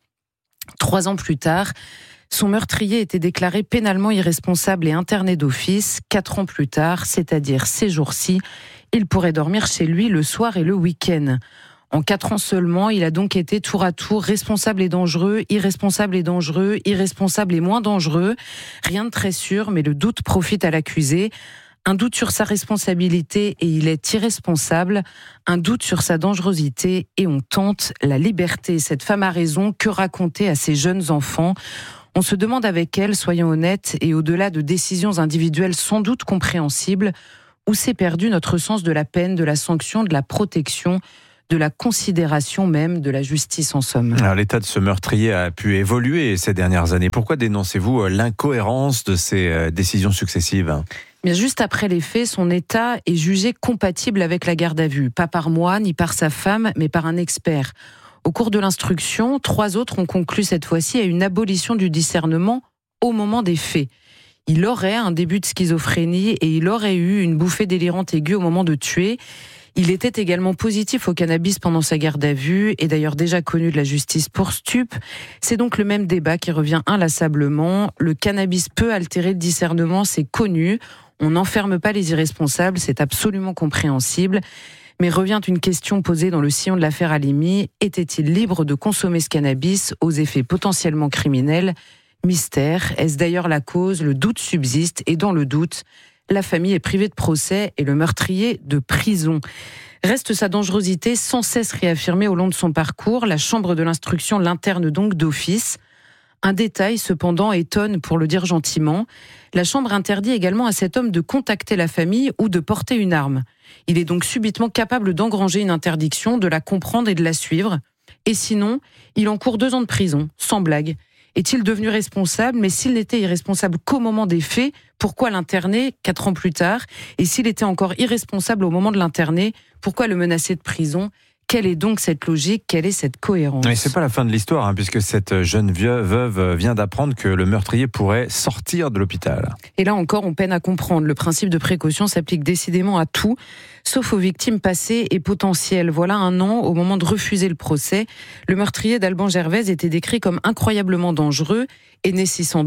Speaker 15: 3 ans plus tard, son meurtrier était déclaré pénalement irresponsable et interné d'office. 4 ans plus tard, c'est-à-dire ces jours-ci, il pourrait dormir chez lui le soir et le week-end. En 4 ans seulement, il a donc été tour à tour responsable et dangereux, irresponsable et dangereux, irresponsable et moins dangereux. Rien de très sûr, mais le doute profite à l'accusé. Un doute sur sa responsabilité et il est irresponsable. Un doute sur sa dangerosité et on tente la liberté. Cette femme a raison. Que raconter à ses jeunes enfants ? On se demande avec elle, soyons honnêtes, et au-delà de décisions individuelles sans doute compréhensibles, où s'est perdu notre sens de la peine, de la sanction, de la protection, de la considération même, de la justice en somme.
Speaker 3: Alors, l'état de ce meurtrier a pu évoluer ces dernières années. Pourquoi dénoncez-vous l'incohérence de ces décisions successives ?
Speaker 15: Bien, juste après les faits, son état est jugé compatible avec la garde à vue. Pas par moi, ni par sa femme, mais par un expert. Au cours de l'instruction, 3 autres ont conclu cette fois-ci à une abolition du discernement au moment des faits. Il aurait un début de schizophrénie et il aurait eu une bouffée délirante aiguë au moment de tuer. Il était également positif au cannabis pendant sa garde à vue et d'ailleurs déjà connu de la justice pour stup. C'est donc le même débat qui revient inlassablement. Le cannabis peut altérer le discernement, c'est connu. On n'enferme pas les irresponsables, c'est absolument compréhensible. Mais revient une question posée dans le sillon de l'affaire Halimi. Était-il libre de consommer ce cannabis aux effets potentiellement criminels ? Mystère. Est-ce d'ailleurs la cause ? Le doute subsiste et dans le doute, la famille est privée de procès et le meurtrier de prison. Reste sa dangerosité sans cesse réaffirmée au long de son parcours. La chambre de l'instruction l'interne donc d'office. Un détail, cependant, étonne pour le dire gentiment. La chambre interdit également à cet homme de contacter la famille ou de porter une arme. Il est donc subitement capable d'engranger une interdiction, de la comprendre et de la suivre. Et sinon, il encourt 2 ans de prison, sans blague. Est-il devenu responsable ? Mais s'il n'était irresponsable qu'au moment des faits, pourquoi l'interner 4 ans plus tard ? Et s'il était encore irresponsable au moment de l'interner, pourquoi le menacer de prison ? Quelle est donc cette logique ? Quelle est cette cohérence ?
Speaker 3: Mais c'est pas la fin de l'histoire, puisque cette jeune veuve vient d'apprendre que le meurtrier pourrait sortir de l'hôpital.
Speaker 15: Et là encore, on peine à comprendre. Le principe de précaution s'applique décidément à tout, sauf aux victimes passées et potentielles. Voilà 1 an, au moment de refuser le procès, le meurtrier d'Alban Gervaise était décrit comme incroyablement dangereux et nécessitant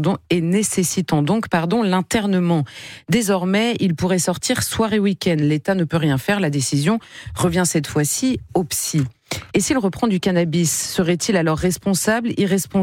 Speaker 15: donc l'internement. Désormais, il pourrait sortir soir et week-end. L'État ne peut rien faire. La décision revient cette fois-ci au psy. Et s'il reprend du cannabis, serait-il alors responsable, irresponsable ?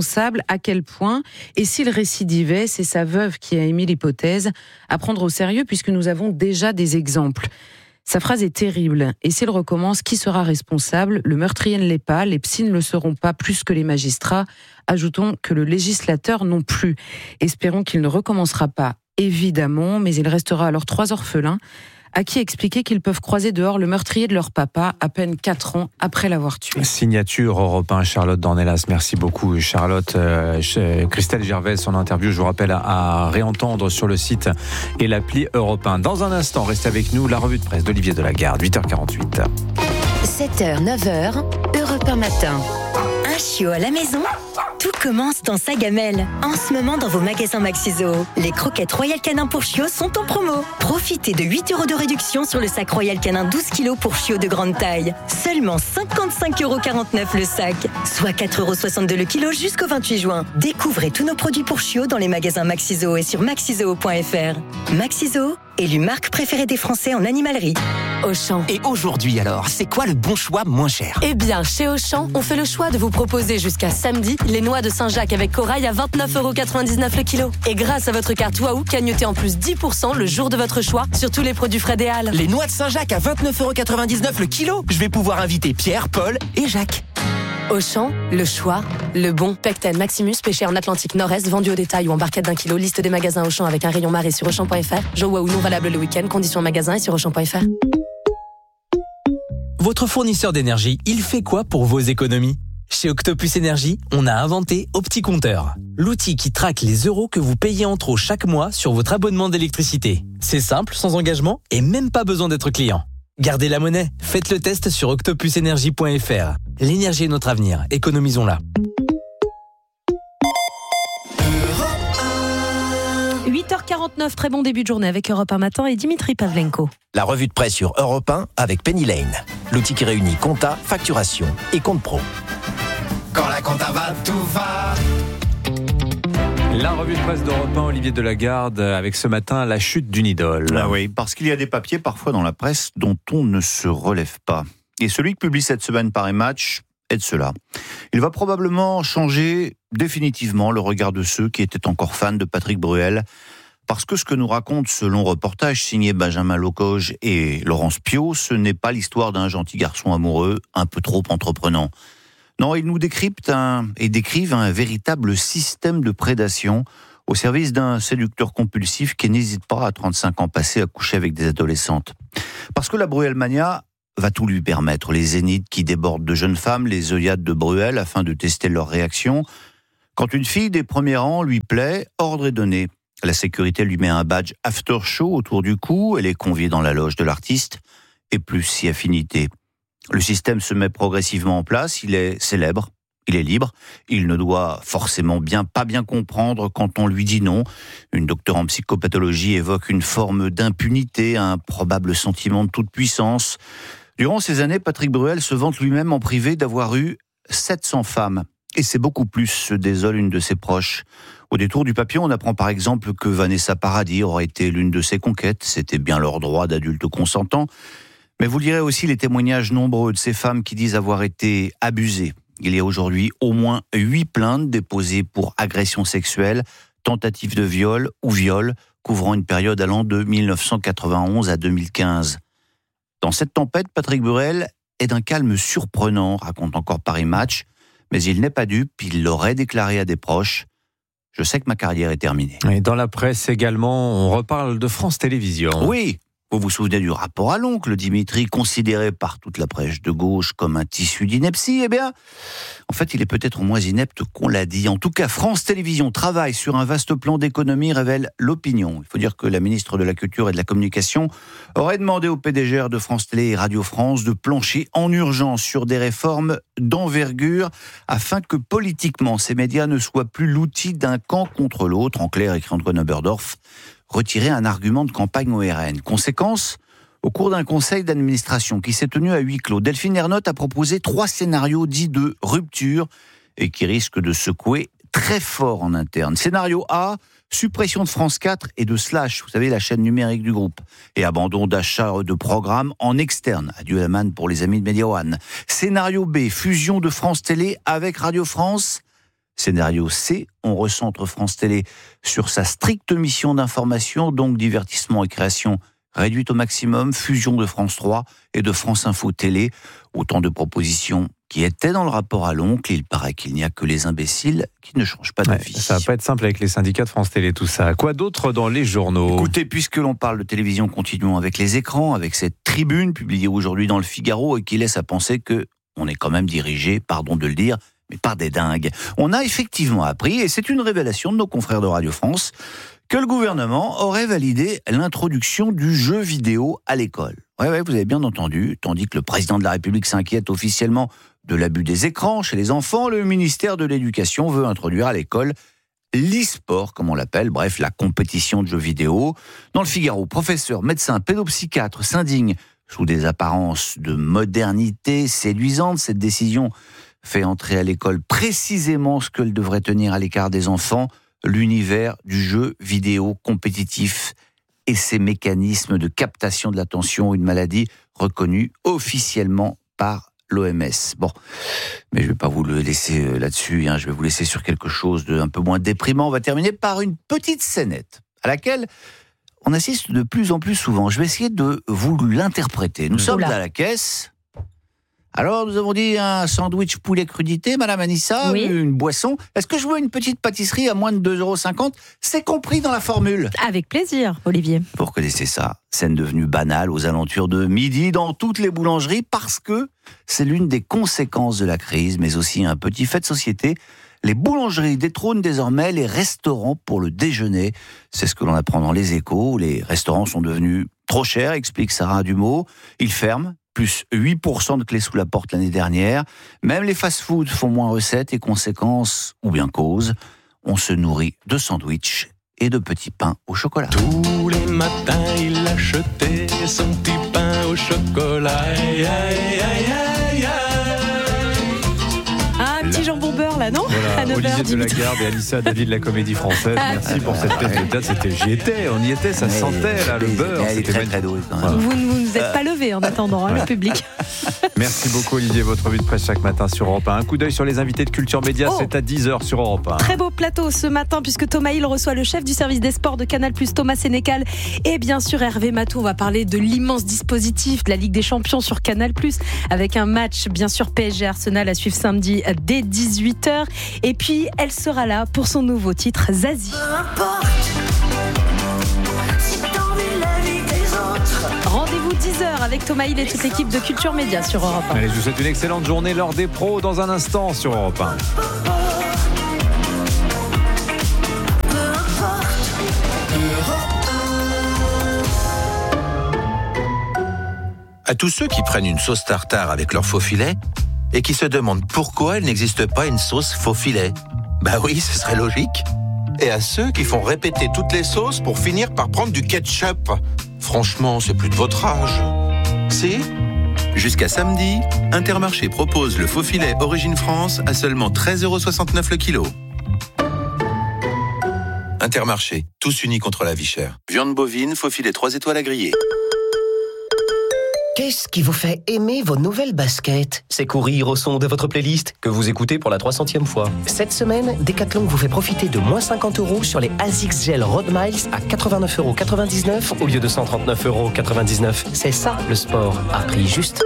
Speaker 15: À quel point ? Et s'il récidivait, c'est sa veuve qui a émis l'hypothèse, à prendre au sérieux puisque nous avons déjà des exemples. Sa phrase est terrible. Et s'il recommence, qui sera responsable ? Le meurtrier ne l'est pas, les psys ne le seront pas plus que les magistrats. Ajoutons que le législateur non plus. Espérons qu'il ne recommencera pas, évidemment, mais il restera alors 3 orphelins à qui expliquer qu'ils peuvent croiser dehors le meurtrier de leur papa à peine 4 ans après l'avoir tué.
Speaker 3: Signature Europe 1, Charlotte Dornelas. Merci beaucoup, Charlotte. Christelle Gervaise, son interview, je vous rappelle, à réentendre sur le site et l'appli Europe 1. Dans un instant, restez avec nous, la revue de presse d'Olivier Delagarde, 8h48.
Speaker 21: 7h, 9h, Europe 1 matin. Un chiot à la maison ? Tout commence dans sa gamelle. En ce moment, dans vos magasins Maxiso, les croquettes Royal Canin pour chiots sont en promo. Profitez de 8 € de réduction sur le sac Royal Canin 12 kg pour chiots de grande taille. Seulement 55,49 € le sac, soit 4,62 € le kilo jusqu'au 28 juin. Découvrez tous nos produits pour chiots dans les magasins Maxiso et sur maxiso.fr. Maxiso, élu marque préférée des Français en animalerie.
Speaker 1: Auchan. Et aujourd'hui alors, c'est quoi le bon choix moins cher ?
Speaker 8: Eh bien, chez Auchan, on fait le choix de vous proposer jusqu'à samedi les noix de Saint-Jacques avec corail à 29,99 € le kilo. Et grâce à votre carte Waouh, cagnotez en plus 10% le jour de votre choix sur tous les produits Fred et Halles.
Speaker 1: Les noix de Saint-Jacques à 29,99 € le kilo ? Je vais pouvoir inviter Pierre, Paul et Jacques.
Speaker 8: Auchan, le choix, le bon. Pecten Maximus, pêché en Atlantique Nord-Est, vendu au détail ou en barquette d'1 kilo. Liste des magasins Auchan avec un rayon marée sur Auchan.fr. Jeux Waouh non valable le week-end. Conditions en magasin et sur Auchan.fr.
Speaker 1: Votre fournisseur d'énergie, il fait quoi pour vos économies ? Chez Octopus Énergie, on a inventé OptiCompteur, l'outil qui traque les euros que vous payez en trop chaque mois sur votre abonnement d'électricité. C'est simple, sans engagement et même pas besoin d'être client. Gardez la monnaie, faites le test sur octopusenergie.fr. L'énergie est notre avenir, économisons-la.
Speaker 10: 8h49, très bon début de journée avec Europe 1 Matin et Dimitri Pavlenko.
Speaker 2: La revue de presse sur Europe 1 avec Penny Lane. L'outil qui réunit compta, facturation et compte pro.
Speaker 22: Quand la compta va, tout va.
Speaker 3: La revue de presse d'Europe 1, Olivier Delagarde, avec ce matin la chute d'une idole.
Speaker 23: Ah oui, parce qu'il y a des papiers parfois dans la presse dont on ne se relève pas. Et celui que publie cette semaine Paris Match est de cela. Il va probablement changer définitivement le regard de ceux qui étaient encore fans de Patrick Bruel, parce que ce que nous raconte ce long reportage signé Benjamin Locoge et Laurence Piot, ce n'est pas l'histoire d'un gentil garçon amoureux un peu trop entreprenant. Non, ils nous décryptent et décrivent un véritable système de prédation au service d'un séducteur compulsif qui n'hésite pas à 35 ans passés à coucher avec des adolescentes. Parce que la Bruelmania va tout lui permettre. Les zéniths qui débordent de jeunes femmes, les œillades de Bruel afin de tester leur réaction. Quand une fille des premiers rangs lui plaît, ordre est donné. La sécurité lui met un badge after show autour du cou, elle est conviée dans la loge de l'artiste, et plus si affinité. Le système se met progressivement en place, il est célèbre, il est libre, il ne doit forcément pas bien comprendre quand on lui dit non. Une docteure en psychopathologie évoque une forme d'impunité, un probable sentiment de toute puissance. Durant ces années, Patrick Bruel se vante lui-même en privé d'avoir eu 700 femmes. Et c'est beaucoup plus, se désole une de ses proches. Au détour du papier, on apprend par exemple que Vanessa Paradis aurait été l'une de ses conquêtes. C'était bien leur droit d'adulte consentant. Mais vous lirez aussi les témoignages nombreux de ces femmes qui disent avoir été abusées. Il y a aujourd'hui au moins 8 plaintes déposées pour agression sexuelle, tentative de viol ou viol, couvrant une période allant de 1991 à 2015. Dans cette tempête, Patrick Bruel est d'un calme surprenant, raconte encore Paris Match, mais il n'est pas dupe, il l'aurait déclaré à des proches. Je sais que ma carrière est terminée.
Speaker 3: Et dans la presse également, on reparle de France Télévisions.
Speaker 23: Oui, vous vous souvenez du rapport à l'oncle, Dimitri, considéré par toute la presse de gauche comme un tissu d'ineptie? Eh bien, en fait, il est peut-être moins inepte qu'on l'a dit. En tout cas, France Télévisions travaille sur un vaste plan d'économie, révèle l'opinion. Il faut dire que la ministre de la Culture et de la Communication aurait demandé au PDG de France Télé et Radio France de plancher en urgence sur des réformes d'envergure afin que politiquement ces médias ne soient plus l'outil d'un camp contre l'autre. En clair, écrit Antoine Oberdorf, retirer un argument de campagne au RN. Conséquence, au cours d'un conseil d'administration qui s'est tenu à huis clos, Delphine Ernotte a proposé 3 scénarios dits de rupture et qui risquent de secouer très fort en interne. Scénario A, suppression de France 4 et de Slash, vous savez, la chaîne numérique du groupe, et abandon d'achat de programmes en externe. Adieu la manne pour les amis de Media One. Scénario B, fusion de France Télé avec Radio France. Scénario C, on recentre France Télé sur sa stricte mission d'information, donc divertissement et création réduite au maximum, fusion de France 3 et de France Info Télé. Autant de propositions qui étaient dans le rapport à l'oncle. Il paraît qu'il n'y a que les imbéciles qui ne changent pas d'avis.
Speaker 3: Ça va pas être simple avec les syndicats de France Télé, tout ça. Quoi d'autre dans les journaux?
Speaker 23: Écoutez, puisque l'on parle de télévision, continuons avec les écrans, avec cette tribune publiée aujourd'hui dans le Figaro et qui laisse à penser que on est quand même dirigé, pardon de le dire, mais par des dingues. On a effectivement appris, et c'est une révélation de nos confrères de Radio France, que le gouvernement aurait validé l'introduction du jeu vidéo à l'école. Ouais, vous avez bien entendu. Tandis que le président de la République s'inquiète officiellement de l'abus des écrans chez les enfants, le ministère de l'Éducation veut introduire à l'école l'e-sport, comme on l'appelle, bref, la compétition de jeux vidéo. Dans le Figaro, professeurs, médecins, pédopsychiatres s'indignent sous des apparences de modernité séduisante. Cette décision fait entrer à l'école précisément ce qu'elle devrait tenir à l'écart des enfants, l'univers du jeu vidéo compétitif et ses mécanismes de captation de l'attention, une maladie reconnue officiellement par l'OMS. Bon, mais je ne vais pas vous le laisser là-dessus, je vais vous laisser sur quelque chose d'un peu moins déprimant. On va terminer par une petite scénette à laquelle on assiste de plus en plus souvent. Je vais essayer de vous l'interpréter. Nous sommes à la caisse. Alors, nous avons dit un sandwich poulet crudité, Madame Anissa, oui. Une boisson. Est-ce que je veux une petite pâtisserie à moins de 2,50 €? C'est compris dans la formule.
Speaker 10: Avec plaisir, Olivier.
Speaker 23: Vous reconnaissez ça, scène devenue banale aux alentours de midi dans toutes les boulangeries parce que c'est l'une des conséquences de la crise, mais aussi un petit fait de société. Les boulangeries détrônent désormais les restaurants pour le déjeuner. C'est ce que l'on apprend dans Les Échos. Les restaurants sont devenus trop chers, explique Sarah Dumeau. Ils ferment. Plus 8% de clés sous la porte l'année dernière. Même les fast-foods font moins recettes et conséquences, ou bien cause, on se nourrit de sandwichs et de petits pains au chocolat.
Speaker 5: Tous les matins, il achetait son petit pain au chocolat. Aïe, aïe, aïe, aïe, aïe.
Speaker 10: Un petit jambon beurre là, non?
Speaker 3: Voilà, Olivier Delagarde et Alissa David de la Comédie Française. Merci pour cette pièce de théâtre. J'y étais, on y était, ça sentait là, le beurre.
Speaker 23: C'était très drôle.
Speaker 10: Vous ne vous êtes pas levé en attendant, le public.
Speaker 3: Merci beaucoup Olivier, votre revue de presse chaque matin sur Europe 1. Un coup d'œil sur les invités de Culture Média, c'est à 10h sur Europe 1.
Speaker 10: Très beau plateau ce matin puisque Thomas Hill reçoit le chef du service des sports de Canal+, Thomas Sénécal, et bien sûr Hervé Matou. On va parler de l'immense dispositif de la Ligue des Champions sur Canal+, avec un match bien sûr PSG Arsenal à suivre samedi dès 18h. Et puis elle sera là pour son nouveau titre, Zazie. Rendez-vous 10h avec Thomas Hill et toute l'équipe de Culture Média sur Europe 1.
Speaker 3: Allez, je vous souhaite une excellente journée, l'heure des pros dans un instant sur Europe 1.
Speaker 6: À tous ceux qui prennent une sauce tartare avec leur faux filet et qui se demandent pourquoi il n'existe pas une sauce faux filet. Bah oui, ce serait logique. Et à ceux qui font répéter toutes les sauces pour finir par prendre du ketchup. Franchement, c'est plus de votre âge. Si ? Jusqu'à samedi, Intermarché propose le faux filet Origine France à seulement 13,69 € le kilo. Intermarché, tous unis contre la vie chère. Viande bovine, faux filet 3 étoiles à griller.
Speaker 7: Qu'est-ce qui vous fait aimer vos nouvelles baskets? C'est courir au son de votre playlist que vous écoutez pour la 300e fois. Cette semaine, Decathlon vous fait profiter de moins 50 € sur les ASICS Gel Road Miles à 89,99 € au lieu de 139,99 €. C'est ça le sport à prix juste.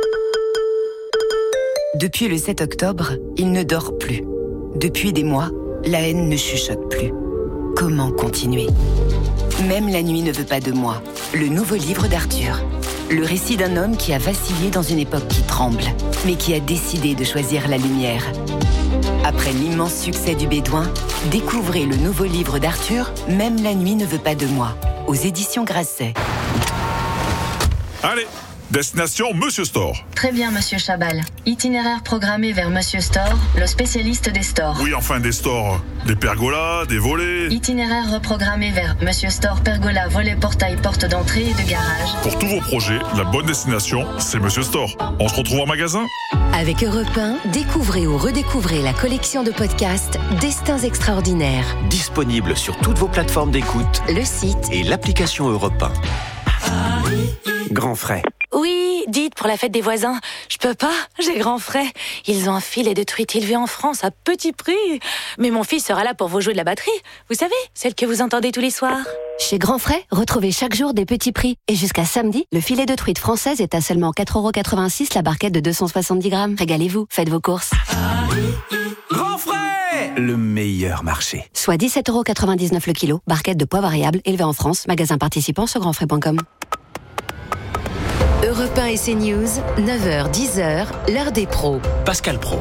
Speaker 24: Depuis le 7 octobre, il ne dort plus. Depuis des mois, la haine ne chuchote plus. Comment continuer? Même la nuit ne veut pas de moi. Le nouveau livre d'Arthur. Le récit d'un homme qui a vacillé dans une époque qui tremble, mais qui a décidé de choisir la lumière. Après l'immense succès du Bédouin, découvrez le nouveau livre d'Arthur, Même la nuit ne veut pas de moi, aux éditions Grasset.
Speaker 25: Allez, destination Monsieur Store.
Speaker 26: Très bien, Monsieur Chabal. Itinéraire programmé vers Monsieur Store, le spécialiste des stores.
Speaker 25: Oui, enfin des stores. Des pergolas, des volets.
Speaker 26: Itinéraire reprogrammé vers Monsieur Store, pergola, volet, portail, porte d'entrée et de garage.
Speaker 25: Pour tous vos projets, la bonne destination, c'est Monsieur Store. On se retrouve en magasin ?
Speaker 21: Avec Europe 1, découvrez ou redécouvrez la collection de podcasts Destins extraordinaires.
Speaker 7: Disponible sur toutes vos plateformes d'écoute,
Speaker 21: le site
Speaker 7: et l'application Europe 1. Grand frais.
Speaker 8: Oui, dites pour la fête des voisins. Je peux pas, j'ai grand frais. Ils ont un filet de truite élevé en France à petit prix. Mais mon fils sera là pour vous jouer de la batterie. Vous savez, celle que vous entendez tous les soirs.
Speaker 21: Chez Grand Frais, retrouvez chaque jour des petits prix. Et jusqu'à samedi, le filet de truite française est à seulement 4,86 € la barquette de 270 grammes. Régalez-vous, faites vos courses.
Speaker 7: Grand frais, le meilleur marché.
Speaker 21: Soit 17,99 € le kilo, barquette de poids variable élevée en France. Magasin participant sur grandfrais.com. Europe 1 et CNews, 9h, 10h, l'heure des pros.
Speaker 7: Pascal Pro.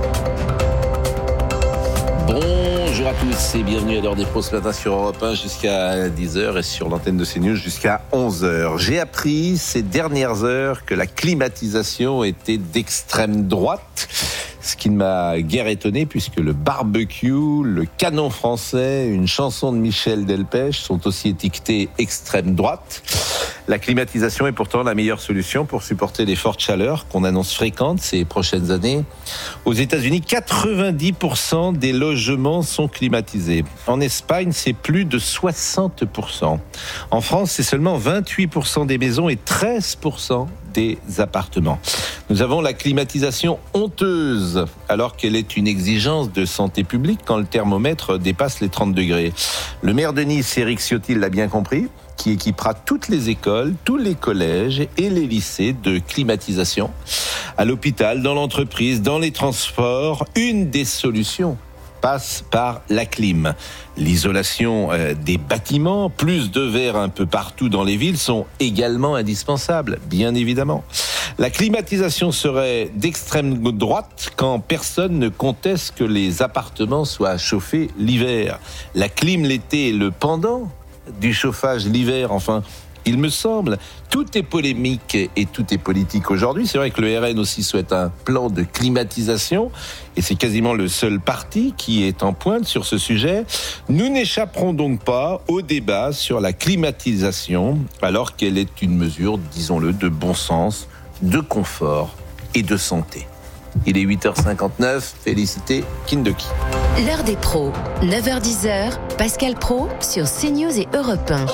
Speaker 27: Bonjour à tous et bienvenue à l'heure des pros ce matin sur Europe 1 jusqu'à 10h et sur l'antenne de CNews jusqu'à 11h. J'ai appris ces dernières heures que la climatisation était d'extrême droite. Ce qui ne m'a guère étonné puisque le barbecue, le canon français, une chanson de Michel Delpech sont aussi étiquetés extrême droite. La climatisation est pourtant la meilleure solution pour supporter les fortes chaleurs qu'on annonce fréquentes ces prochaines années. Aux États-Unis, 90% des logements sont climatisés. En Espagne, c'est plus de 60%. En France, c'est seulement 28% des maisons et 13% des appartements. Nous avons la climatisation honteuse, alors qu'elle est une exigence de santé publique quand le thermomètre dépasse les 30 degrés. Le maire de Nice, Éric Ciotti, l'a bien compris, qui équipera toutes les écoles, tous les collèges et les lycées de climatisation. À l'hôpital, dans l'entreprise, dans les transports, une des solutions passe par la clim. L'isolation des bâtiments, plus de verre un peu partout dans les villes sont également indispensables, bien évidemment. La climatisation serait d'extrême droite quand personne ne conteste que les appartements soient chauffés l'hiver. La clim l'été est le pendant du chauffage l'hiver, enfin, il me semble. Tout est polémique et tout est politique aujourd'hui. C'est vrai que le RN aussi souhaite un plan de climatisation et c'est quasiment le seul parti qui est en pointe sur ce sujet. Nous n'échapperons donc pas au débat sur la climatisation alors qu'elle est une mesure, disons-le, de bon sens, de confort et de santé. Il est 8h59, félicité Kindoki.
Speaker 21: L'heure des pros, 9h-10h, Pascal Praud sur CNews et Europe 1.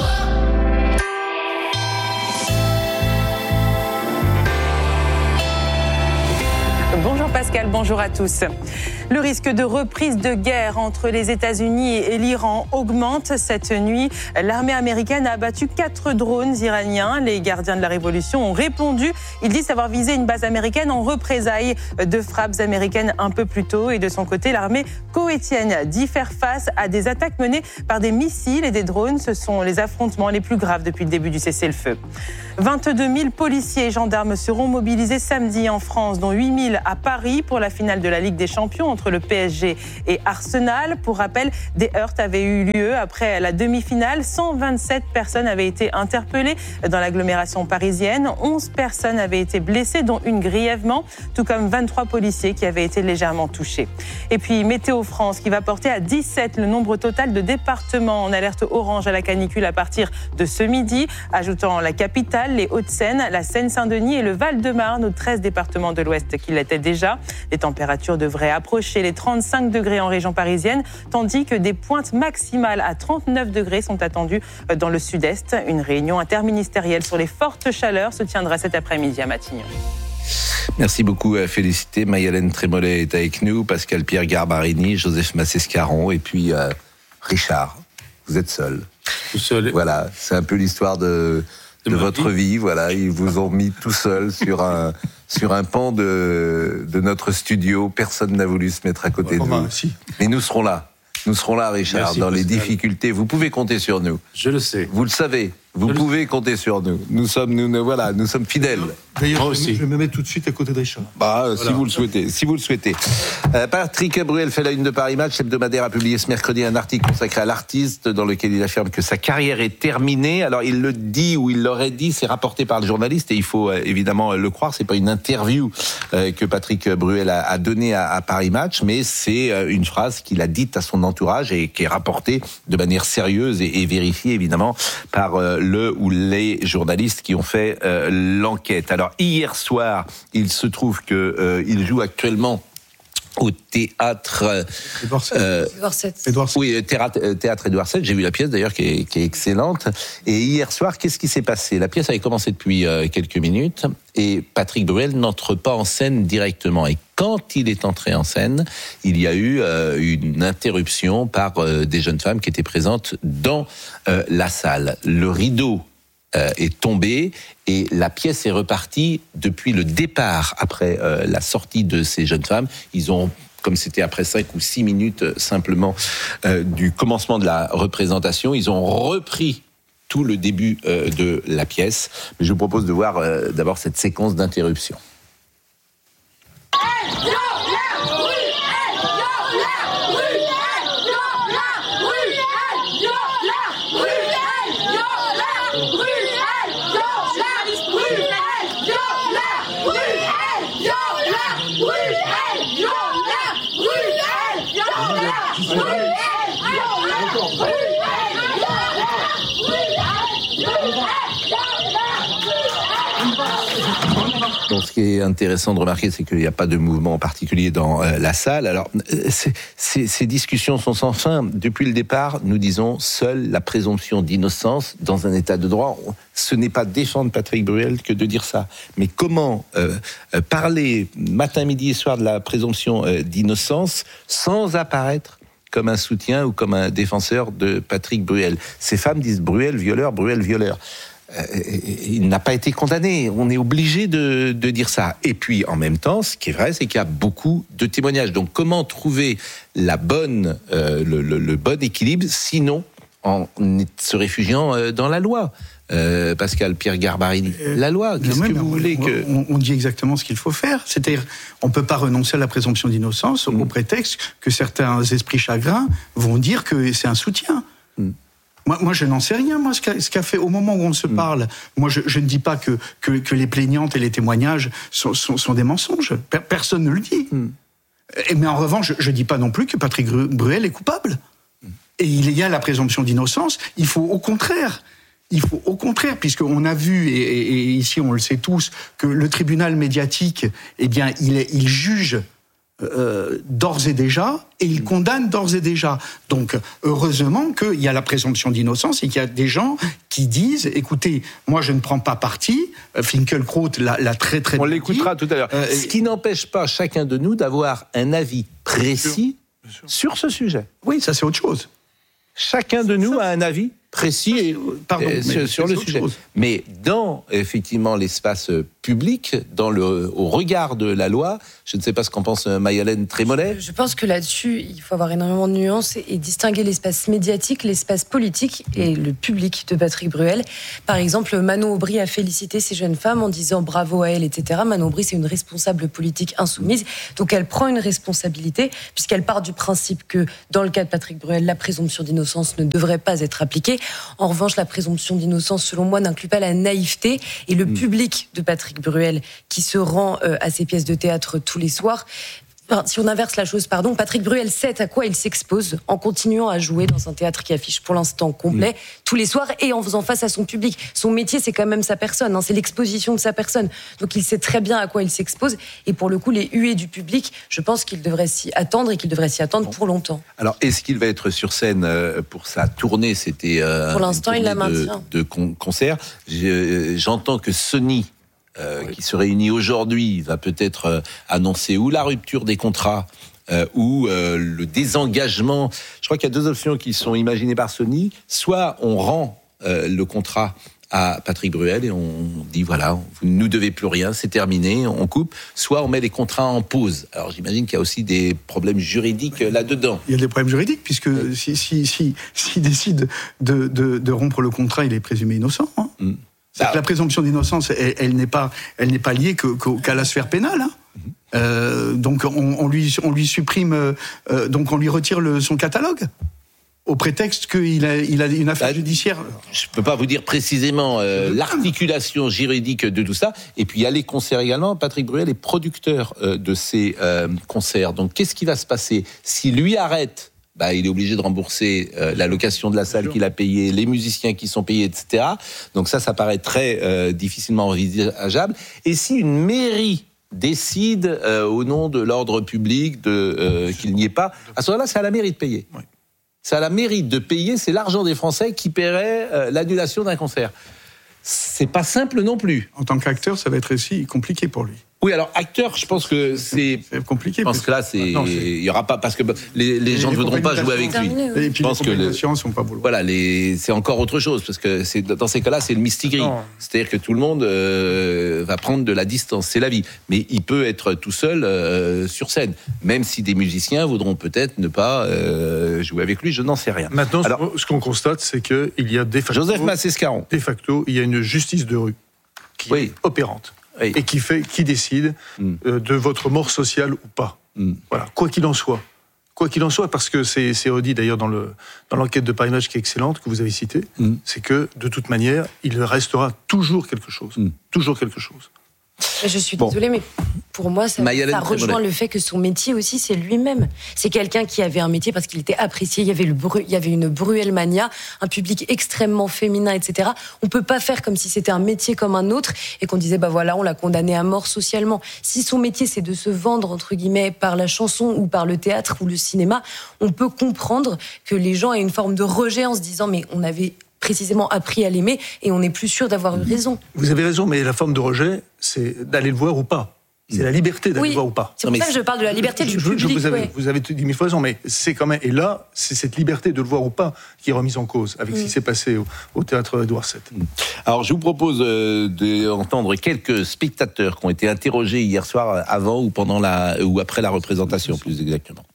Speaker 4: Bonjour Pascal, bonjour à tous. Le risque de reprise de guerre entre les États-Unis et l'Iran augmente. Cette nuit, l'armée américaine a abattu 4 drones iraniens. Les gardiens de la révolution ont répondu. Ils disent avoir visé une base américaine en représailles de frappes américaines un peu plus tôt. Et de son côté, l'armée koweïtienne dit faire face à des attaques menées par des missiles et des drones. Ce sont les affrontements les plus graves depuis le début du cessez-le-feu. 22 000 policiers et gendarmes seront mobilisés samedi en France, dont 8 000 à Paris pour la finale de la Ligue des Champions entre le PSG et Arsenal. Pour rappel, des heurts avaient eu lieu après la demi-finale. 127 personnes avaient été interpellées dans l'agglomération parisienne. 11 personnes avaient été blessées, dont une grièvement, tout comme 23 policiers qui avaient été légèrement touchés. Et puis Météo France qui va porter à 17 le nombre total de départements en alerte orange à la canicule à partir de ce midi, ajoutant la capitale, les Hauts-de-Seine, la Seine-Saint-Denis et le Val-de-Marne aux 13 départements de l'Ouest qui l'étaient déjà. Les températures devraient approcher les 35 degrés en région parisienne, tandis que des pointes maximales à 39 degrés sont attendues dans le sud-est. Une réunion interministérielle sur les fortes chaleurs se tiendra cet après-midi à Matignon.
Speaker 27: Merci beaucoup, félicité. Maï-Hélène Trémollet est avec nous, Pascal-Pierre Garbarini, Joseph Massescaron et puis Richard. Vous êtes seul.
Speaker 9: Tout seul.
Speaker 27: Voilà, c'est un peu l'histoire de votre vie. Voilà, ils vous ont mis tout seul sur un pan de notre studio. Personne n'a voulu se mettre à côté de vous.
Speaker 9: Si.
Speaker 27: Mais nous serons là. Nous serons là, Richard,
Speaker 9: Merci,
Speaker 27: dans les
Speaker 9: Pascal.
Speaker 27: difficultés. Vous pouvez compter sur nous.
Speaker 9: Je le sais.
Speaker 27: Vous le savez. Vous pouvez compter sur nous. Nous sommes fidèles.
Speaker 11: D'ailleurs, je vais me mettre tout de suite à côté de Richard.
Speaker 27: Voilà. Si vous le souhaitez. Patrick Bruel fait la une de Paris Match. L'hebdomadaire a publié ce mercredi un article consacré à l'artiste dans lequel il affirme que sa carrière est terminée. Alors, il le dit ou il l'aurait dit, c'est rapporté par le journaliste et il faut évidemment le croire. C'est pas une interview que Patrick Bruel a donnée à Paris Match, mais c'est une phrase qu'il a dite à son entourage et qui est rapportée de manière sérieuse et vérifiée évidemment par le ou les journalistes qui ont fait l'enquête. Alors hier soir, il se trouve que il joue actuellement au théâtre
Speaker 10: Édouard VII.
Speaker 27: Oui, théâtre Édouard VII. J'ai vu la pièce d'ailleurs qui est excellente. Et hier soir, qu'est-ce qui s'est passé? La pièce avait commencé depuis quelques minutes et Patrick Bruel n'entre pas en scène directement. Et quand il est entré en scène, il y a eu une interruption par des jeunes femmes qui étaient présentes dans la salle. Le rideau est tombé et la pièce est repartie depuis le départ. Après la sortie de ces jeunes femmes, ils ont, comme c'était après 5 ou 6 minutes simplement du commencement de la représentation, ils ont repris tout le début de la pièce. Mais je vous propose de voir d'abord cette séquence d'interruption. Donc, ce qui est intéressant de remarquer, c'est qu'il n'y a pas de mouvement particulier dans la salle. Alors, ces discussions sont sans fin. Depuis le départ, nous disons seule la présomption d'innocence dans un état de droit. Ce n'est pas défendre Patrick Bruel que de dire ça. Mais comment parler matin, midi et soir de la présomption d'innocence sans apparaître comme un soutien ou comme un défenseur de Patrick Bruel? Ces femmes disent Bruel violeur, Bruel violeur. Il n'a pas été condamné. On est obligé de dire ça. Et puis, en même temps, ce qui est vrai, c'est qu'il y a beaucoup de témoignages. Donc, comment trouver le bon équilibre, sinon en se réfugiant dans la loi? Pascal-Pierre Garbarini, la loi, qu'est-ce que vous voulez que...
Speaker 11: On dit exactement ce qu'il faut faire. C'est-à-dire, on ne peut pas renoncer à la présomption d'innocence au prétexte que certains esprits chagrins vont dire que c'est un soutien. Moi, je n'en sais rien, moi, ce qu'a fait au moment où on se parle. Moi, je ne dis pas que les plaignantes et les témoignages sont des mensonges. Personne ne le dit. Mais en revanche, je ne dis pas non plus que Patrick Bruel est coupable. Et il y a la présomption d'innocence. Il faut au contraire, puisqu'on a vu, et ici on le sait tous, que le tribunal médiatique, eh bien, il juge d'ores et déjà, et il condamne d'ores et déjà. Donc, heureusement qu'il y a la présomption d'innocence et qu'il y a des gens qui disent, écoutez, moi je ne prends pas parti, Finkielkraut l'a très très bien dit.
Speaker 27: On l'écoutera tout à l'heure. Ce qui n'empêche pas chacun de nous d'avoir un avis précis sur ce sujet.
Speaker 11: Oui, ça c'est autre chose.
Speaker 27: Chacun de nous a un avis précis sur le sujet. Mais dans, effectivement, l'espace public, au regard de la loi, je ne sais pas ce qu'en pense Maï-Hélène Trémollet.
Speaker 9: Je pense que là-dessus, il faut avoir énormément de nuances et distinguer l'espace médiatique, l'espace politique et le public de Patrick Bruel. Par exemple, Manon Aubry a félicité ces jeunes femmes en disant bravo à elle, etc. Manon Aubry, c'est une responsable politique insoumise, donc elle prend une responsabilité puisqu'elle part du principe que, dans le cas de Patrick Bruel, la présomption d'innocence ne devrait pas être appliquée. En revanche, la présomption d'innocence, selon moi, n'inclut pas la naïveté et le public de Patrick Bruel qui se rend à ses pièces de théâtre tous les soirs. Enfin, si on inverse la chose, Patrick Bruel sait à quoi il s'expose en continuant à jouer dans un théâtre qui affiche pour l'instant complet tous les soirs et en faisant face à son public. Son métier, c'est quand même sa personne, c'est l'exposition de sa personne. Donc il sait très bien à quoi il s'expose et pour le coup, les huées du public, je pense qu'il devrait s'y attendre et qu'il devrait s'y attendre pour longtemps.
Speaker 27: Alors, est-ce qu'il va être sur scène pour sa tournée ? C'était
Speaker 9: pour l'instant, il la maintient.
Speaker 27: De concert. J'entends que Sony, qui se réunit aujourd'hui, va peut-être annoncer ou la rupture des contrats ou le désengagement. Je crois qu'il y a deux options qui sont imaginées par Sony. Soit on rend le contrat à Patrick Bruel et on dit voilà, vous ne nous devez plus rien, c'est terminé, on coupe. Soit on met les contrats en pause. Alors j'imagine qu'il y a aussi des problèmes juridiques là-dedans.
Speaker 11: Il y a des problèmes juridiques puisque s'il décide de rompre le contrat, il est présumé innocent. La présomption d'innocence, elle n'est pas liée qu'à la sphère pénale. Donc on lui supprime, donc on lui retire son catalogue au prétexte qu'il a une affaire judiciaire.
Speaker 27: Je ne peux pas vous dire précisément l'articulation juridique de tout ça. Et puis il y a les concerts également. Patrick Bruel est producteur de ces concerts. Donc qu'est-ce qui va se passer si lui arrête? Il est obligé de rembourser la location de la salle qu'il a payée, les musiciens qui sont payés, etc. Donc ça paraît très difficilement envisageable. Et si une mairie décide au nom de l'ordre public qu'il n'y ait pas, à ce moment-là, c'est à la mairie de payer. Oui. C'est à la mairie de payer, c'est l'argent des Français qui paierait l'annulation d'un concert. C'est pas simple non plus.
Speaker 11: En tant qu'acteur, ça va être aussi compliqué pour lui.
Speaker 27: Oui, alors acteur, je pense que c'est
Speaker 11: compliqué.
Speaker 27: Je pense que là, il y aura pas parce que les gens ne voudront pas jouer avec lui.
Speaker 11: Et puis je pense que les assurances vont pas vouloir.
Speaker 27: Voilà, c'est encore autre chose parce que dans ces cas-là, c'est le mistigris. C'est-à-dire que tout le monde va prendre de la distance. C'est la vie, mais il peut être tout seul sur scène, même si des musiciens voudront peut-être ne pas jouer avec lui. Je n'en sais rien.
Speaker 12: Maintenant, ce qu'on constate, c'est que il y a de facto,
Speaker 27: Joseph Massescaron.
Speaker 12: De facto, il y a une justice de rue qui est opérante. Oui. Et qui décide de votre mort sociale ou pas. Voilà, quoi qu'il en soit. Quoi qu'il en soit, parce que c'est redit d'ailleurs dans l'enquête de Paris Match qui est excellente, que vous avez citée, c'est que de toute manière, il restera toujours quelque chose. Toujours quelque chose.
Speaker 9: Je suis désolée, mais pour moi, ça rejoint le fait que son métier aussi, c'est lui-même. C'est quelqu'un qui avait un métier parce qu'il était apprécié. Il y avait une Bruelmania, un public extrêmement féminin, etc. On peut pas faire comme si c'était un métier comme un autre et qu'on disait, on l'a condamné à mort socialement. Si son métier, c'est de se vendre, entre guillemets, par la chanson ou par le théâtre ou le cinéma, on peut comprendre que les gens aient une forme de rejet en se disant, mais on avait précisément appris à l'aimer et on n'est plus sûr d'avoir eu raison.
Speaker 12: Vous avez raison, mais la forme de rejet, c'est d'aller le voir ou pas. C'est la liberté d'aller le voir ou pas.
Speaker 9: C'est pour ça que je parle de la liberté du public.
Speaker 12: Vous avez dit mille fois raison, mais c'est quand même... Et là, c'est cette liberté de le voir ou pas qui est remise en cause avec ce qui s'est passé au théâtre Édouard VII.
Speaker 27: Alors, je vous propose d'entendre quelques spectateurs qui ont été interrogés hier soir avant ou pendant ou après la représentation, plus exactement.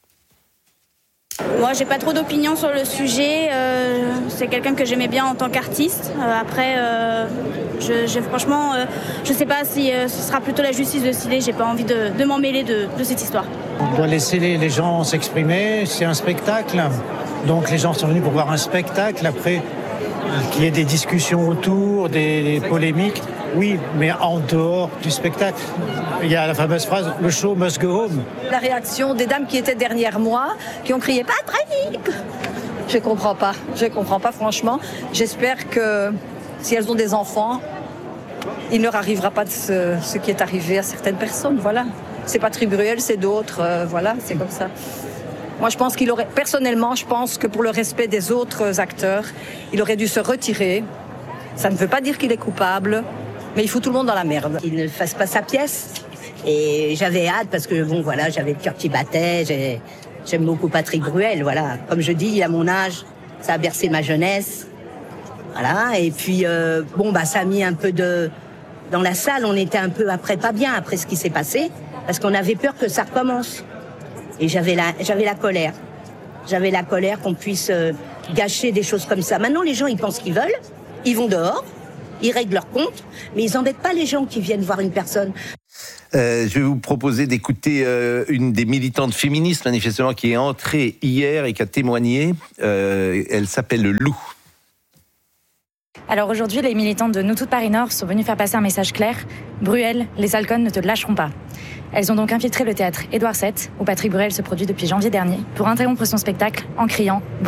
Speaker 13: Moi, j'ai pas trop d'opinion sur le sujet. C'est quelqu'un que j'aimais bien en tant qu'artiste. Après, franchement, je sais pas si ce sera plutôt la justice de décider. J'ai pas envie de m'en mêler de cette histoire.
Speaker 14: On doit laisser les gens s'exprimer. C'est un spectacle. Donc les gens sont venus pour voir un spectacle, après qu'il y ait des discussions autour, des polémiques. Oui, mais en dehors du spectacle, il y a la fameuse phrase « le show must go home ».
Speaker 15: La réaction des dames qui étaient derrière moi, qui ont crié « Patrick !» Je comprends pas franchement. J'espère que si elles ont des enfants, il ne leur arrivera pas de ce qui est arrivé à certaines personnes, voilà. C'est Patrick Bruel, c'est d'autres, voilà, c'est comme ça. Moi, personnellement, je pense que pour le respect des autres acteurs, il aurait dû se retirer. Ça ne veut pas dire qu'il est coupable, mais il fout tout le monde dans la merde.
Speaker 16: Il ne fasse pas sa pièce. Et j'avais hâte parce que, bon, voilà, j'avais le cœur qui battait. J'aime beaucoup Patrick Bruel, voilà. Comme je dis, à mon âge, ça a bercé ma jeunesse. Voilà. Et puis, ça a mis un peu dans la salle, on était un peu pas bien après ce qui s'est passé, parce qu'on avait peur que ça recommence. Et j'avais la colère. J'avais la colère qu'on puisse gâcher des choses comme ça. Maintenant, les gens, ils pensent qu'ils veulent, ils vont dehors, ils règlent leur compte, mais ils n'embêtent pas les gens qui viennent voir une personne.
Speaker 27: Je vais vous proposer d'écouter une des militantes féministes, manifestement, qui est entrée hier et qui a témoigné. Elle s'appelle Lou.
Speaker 17: Alors aujourd'hui, les militantes de Nous Toutes Paris Nord sont venues faire passer un message clair. Bruel, les Alcones ne te lâcheront pas. Elles ont donc infiltré le théâtre Édouard VII, où Patrick Bruel se produit depuis janvier dernier, pour interrompre son spectacle en criant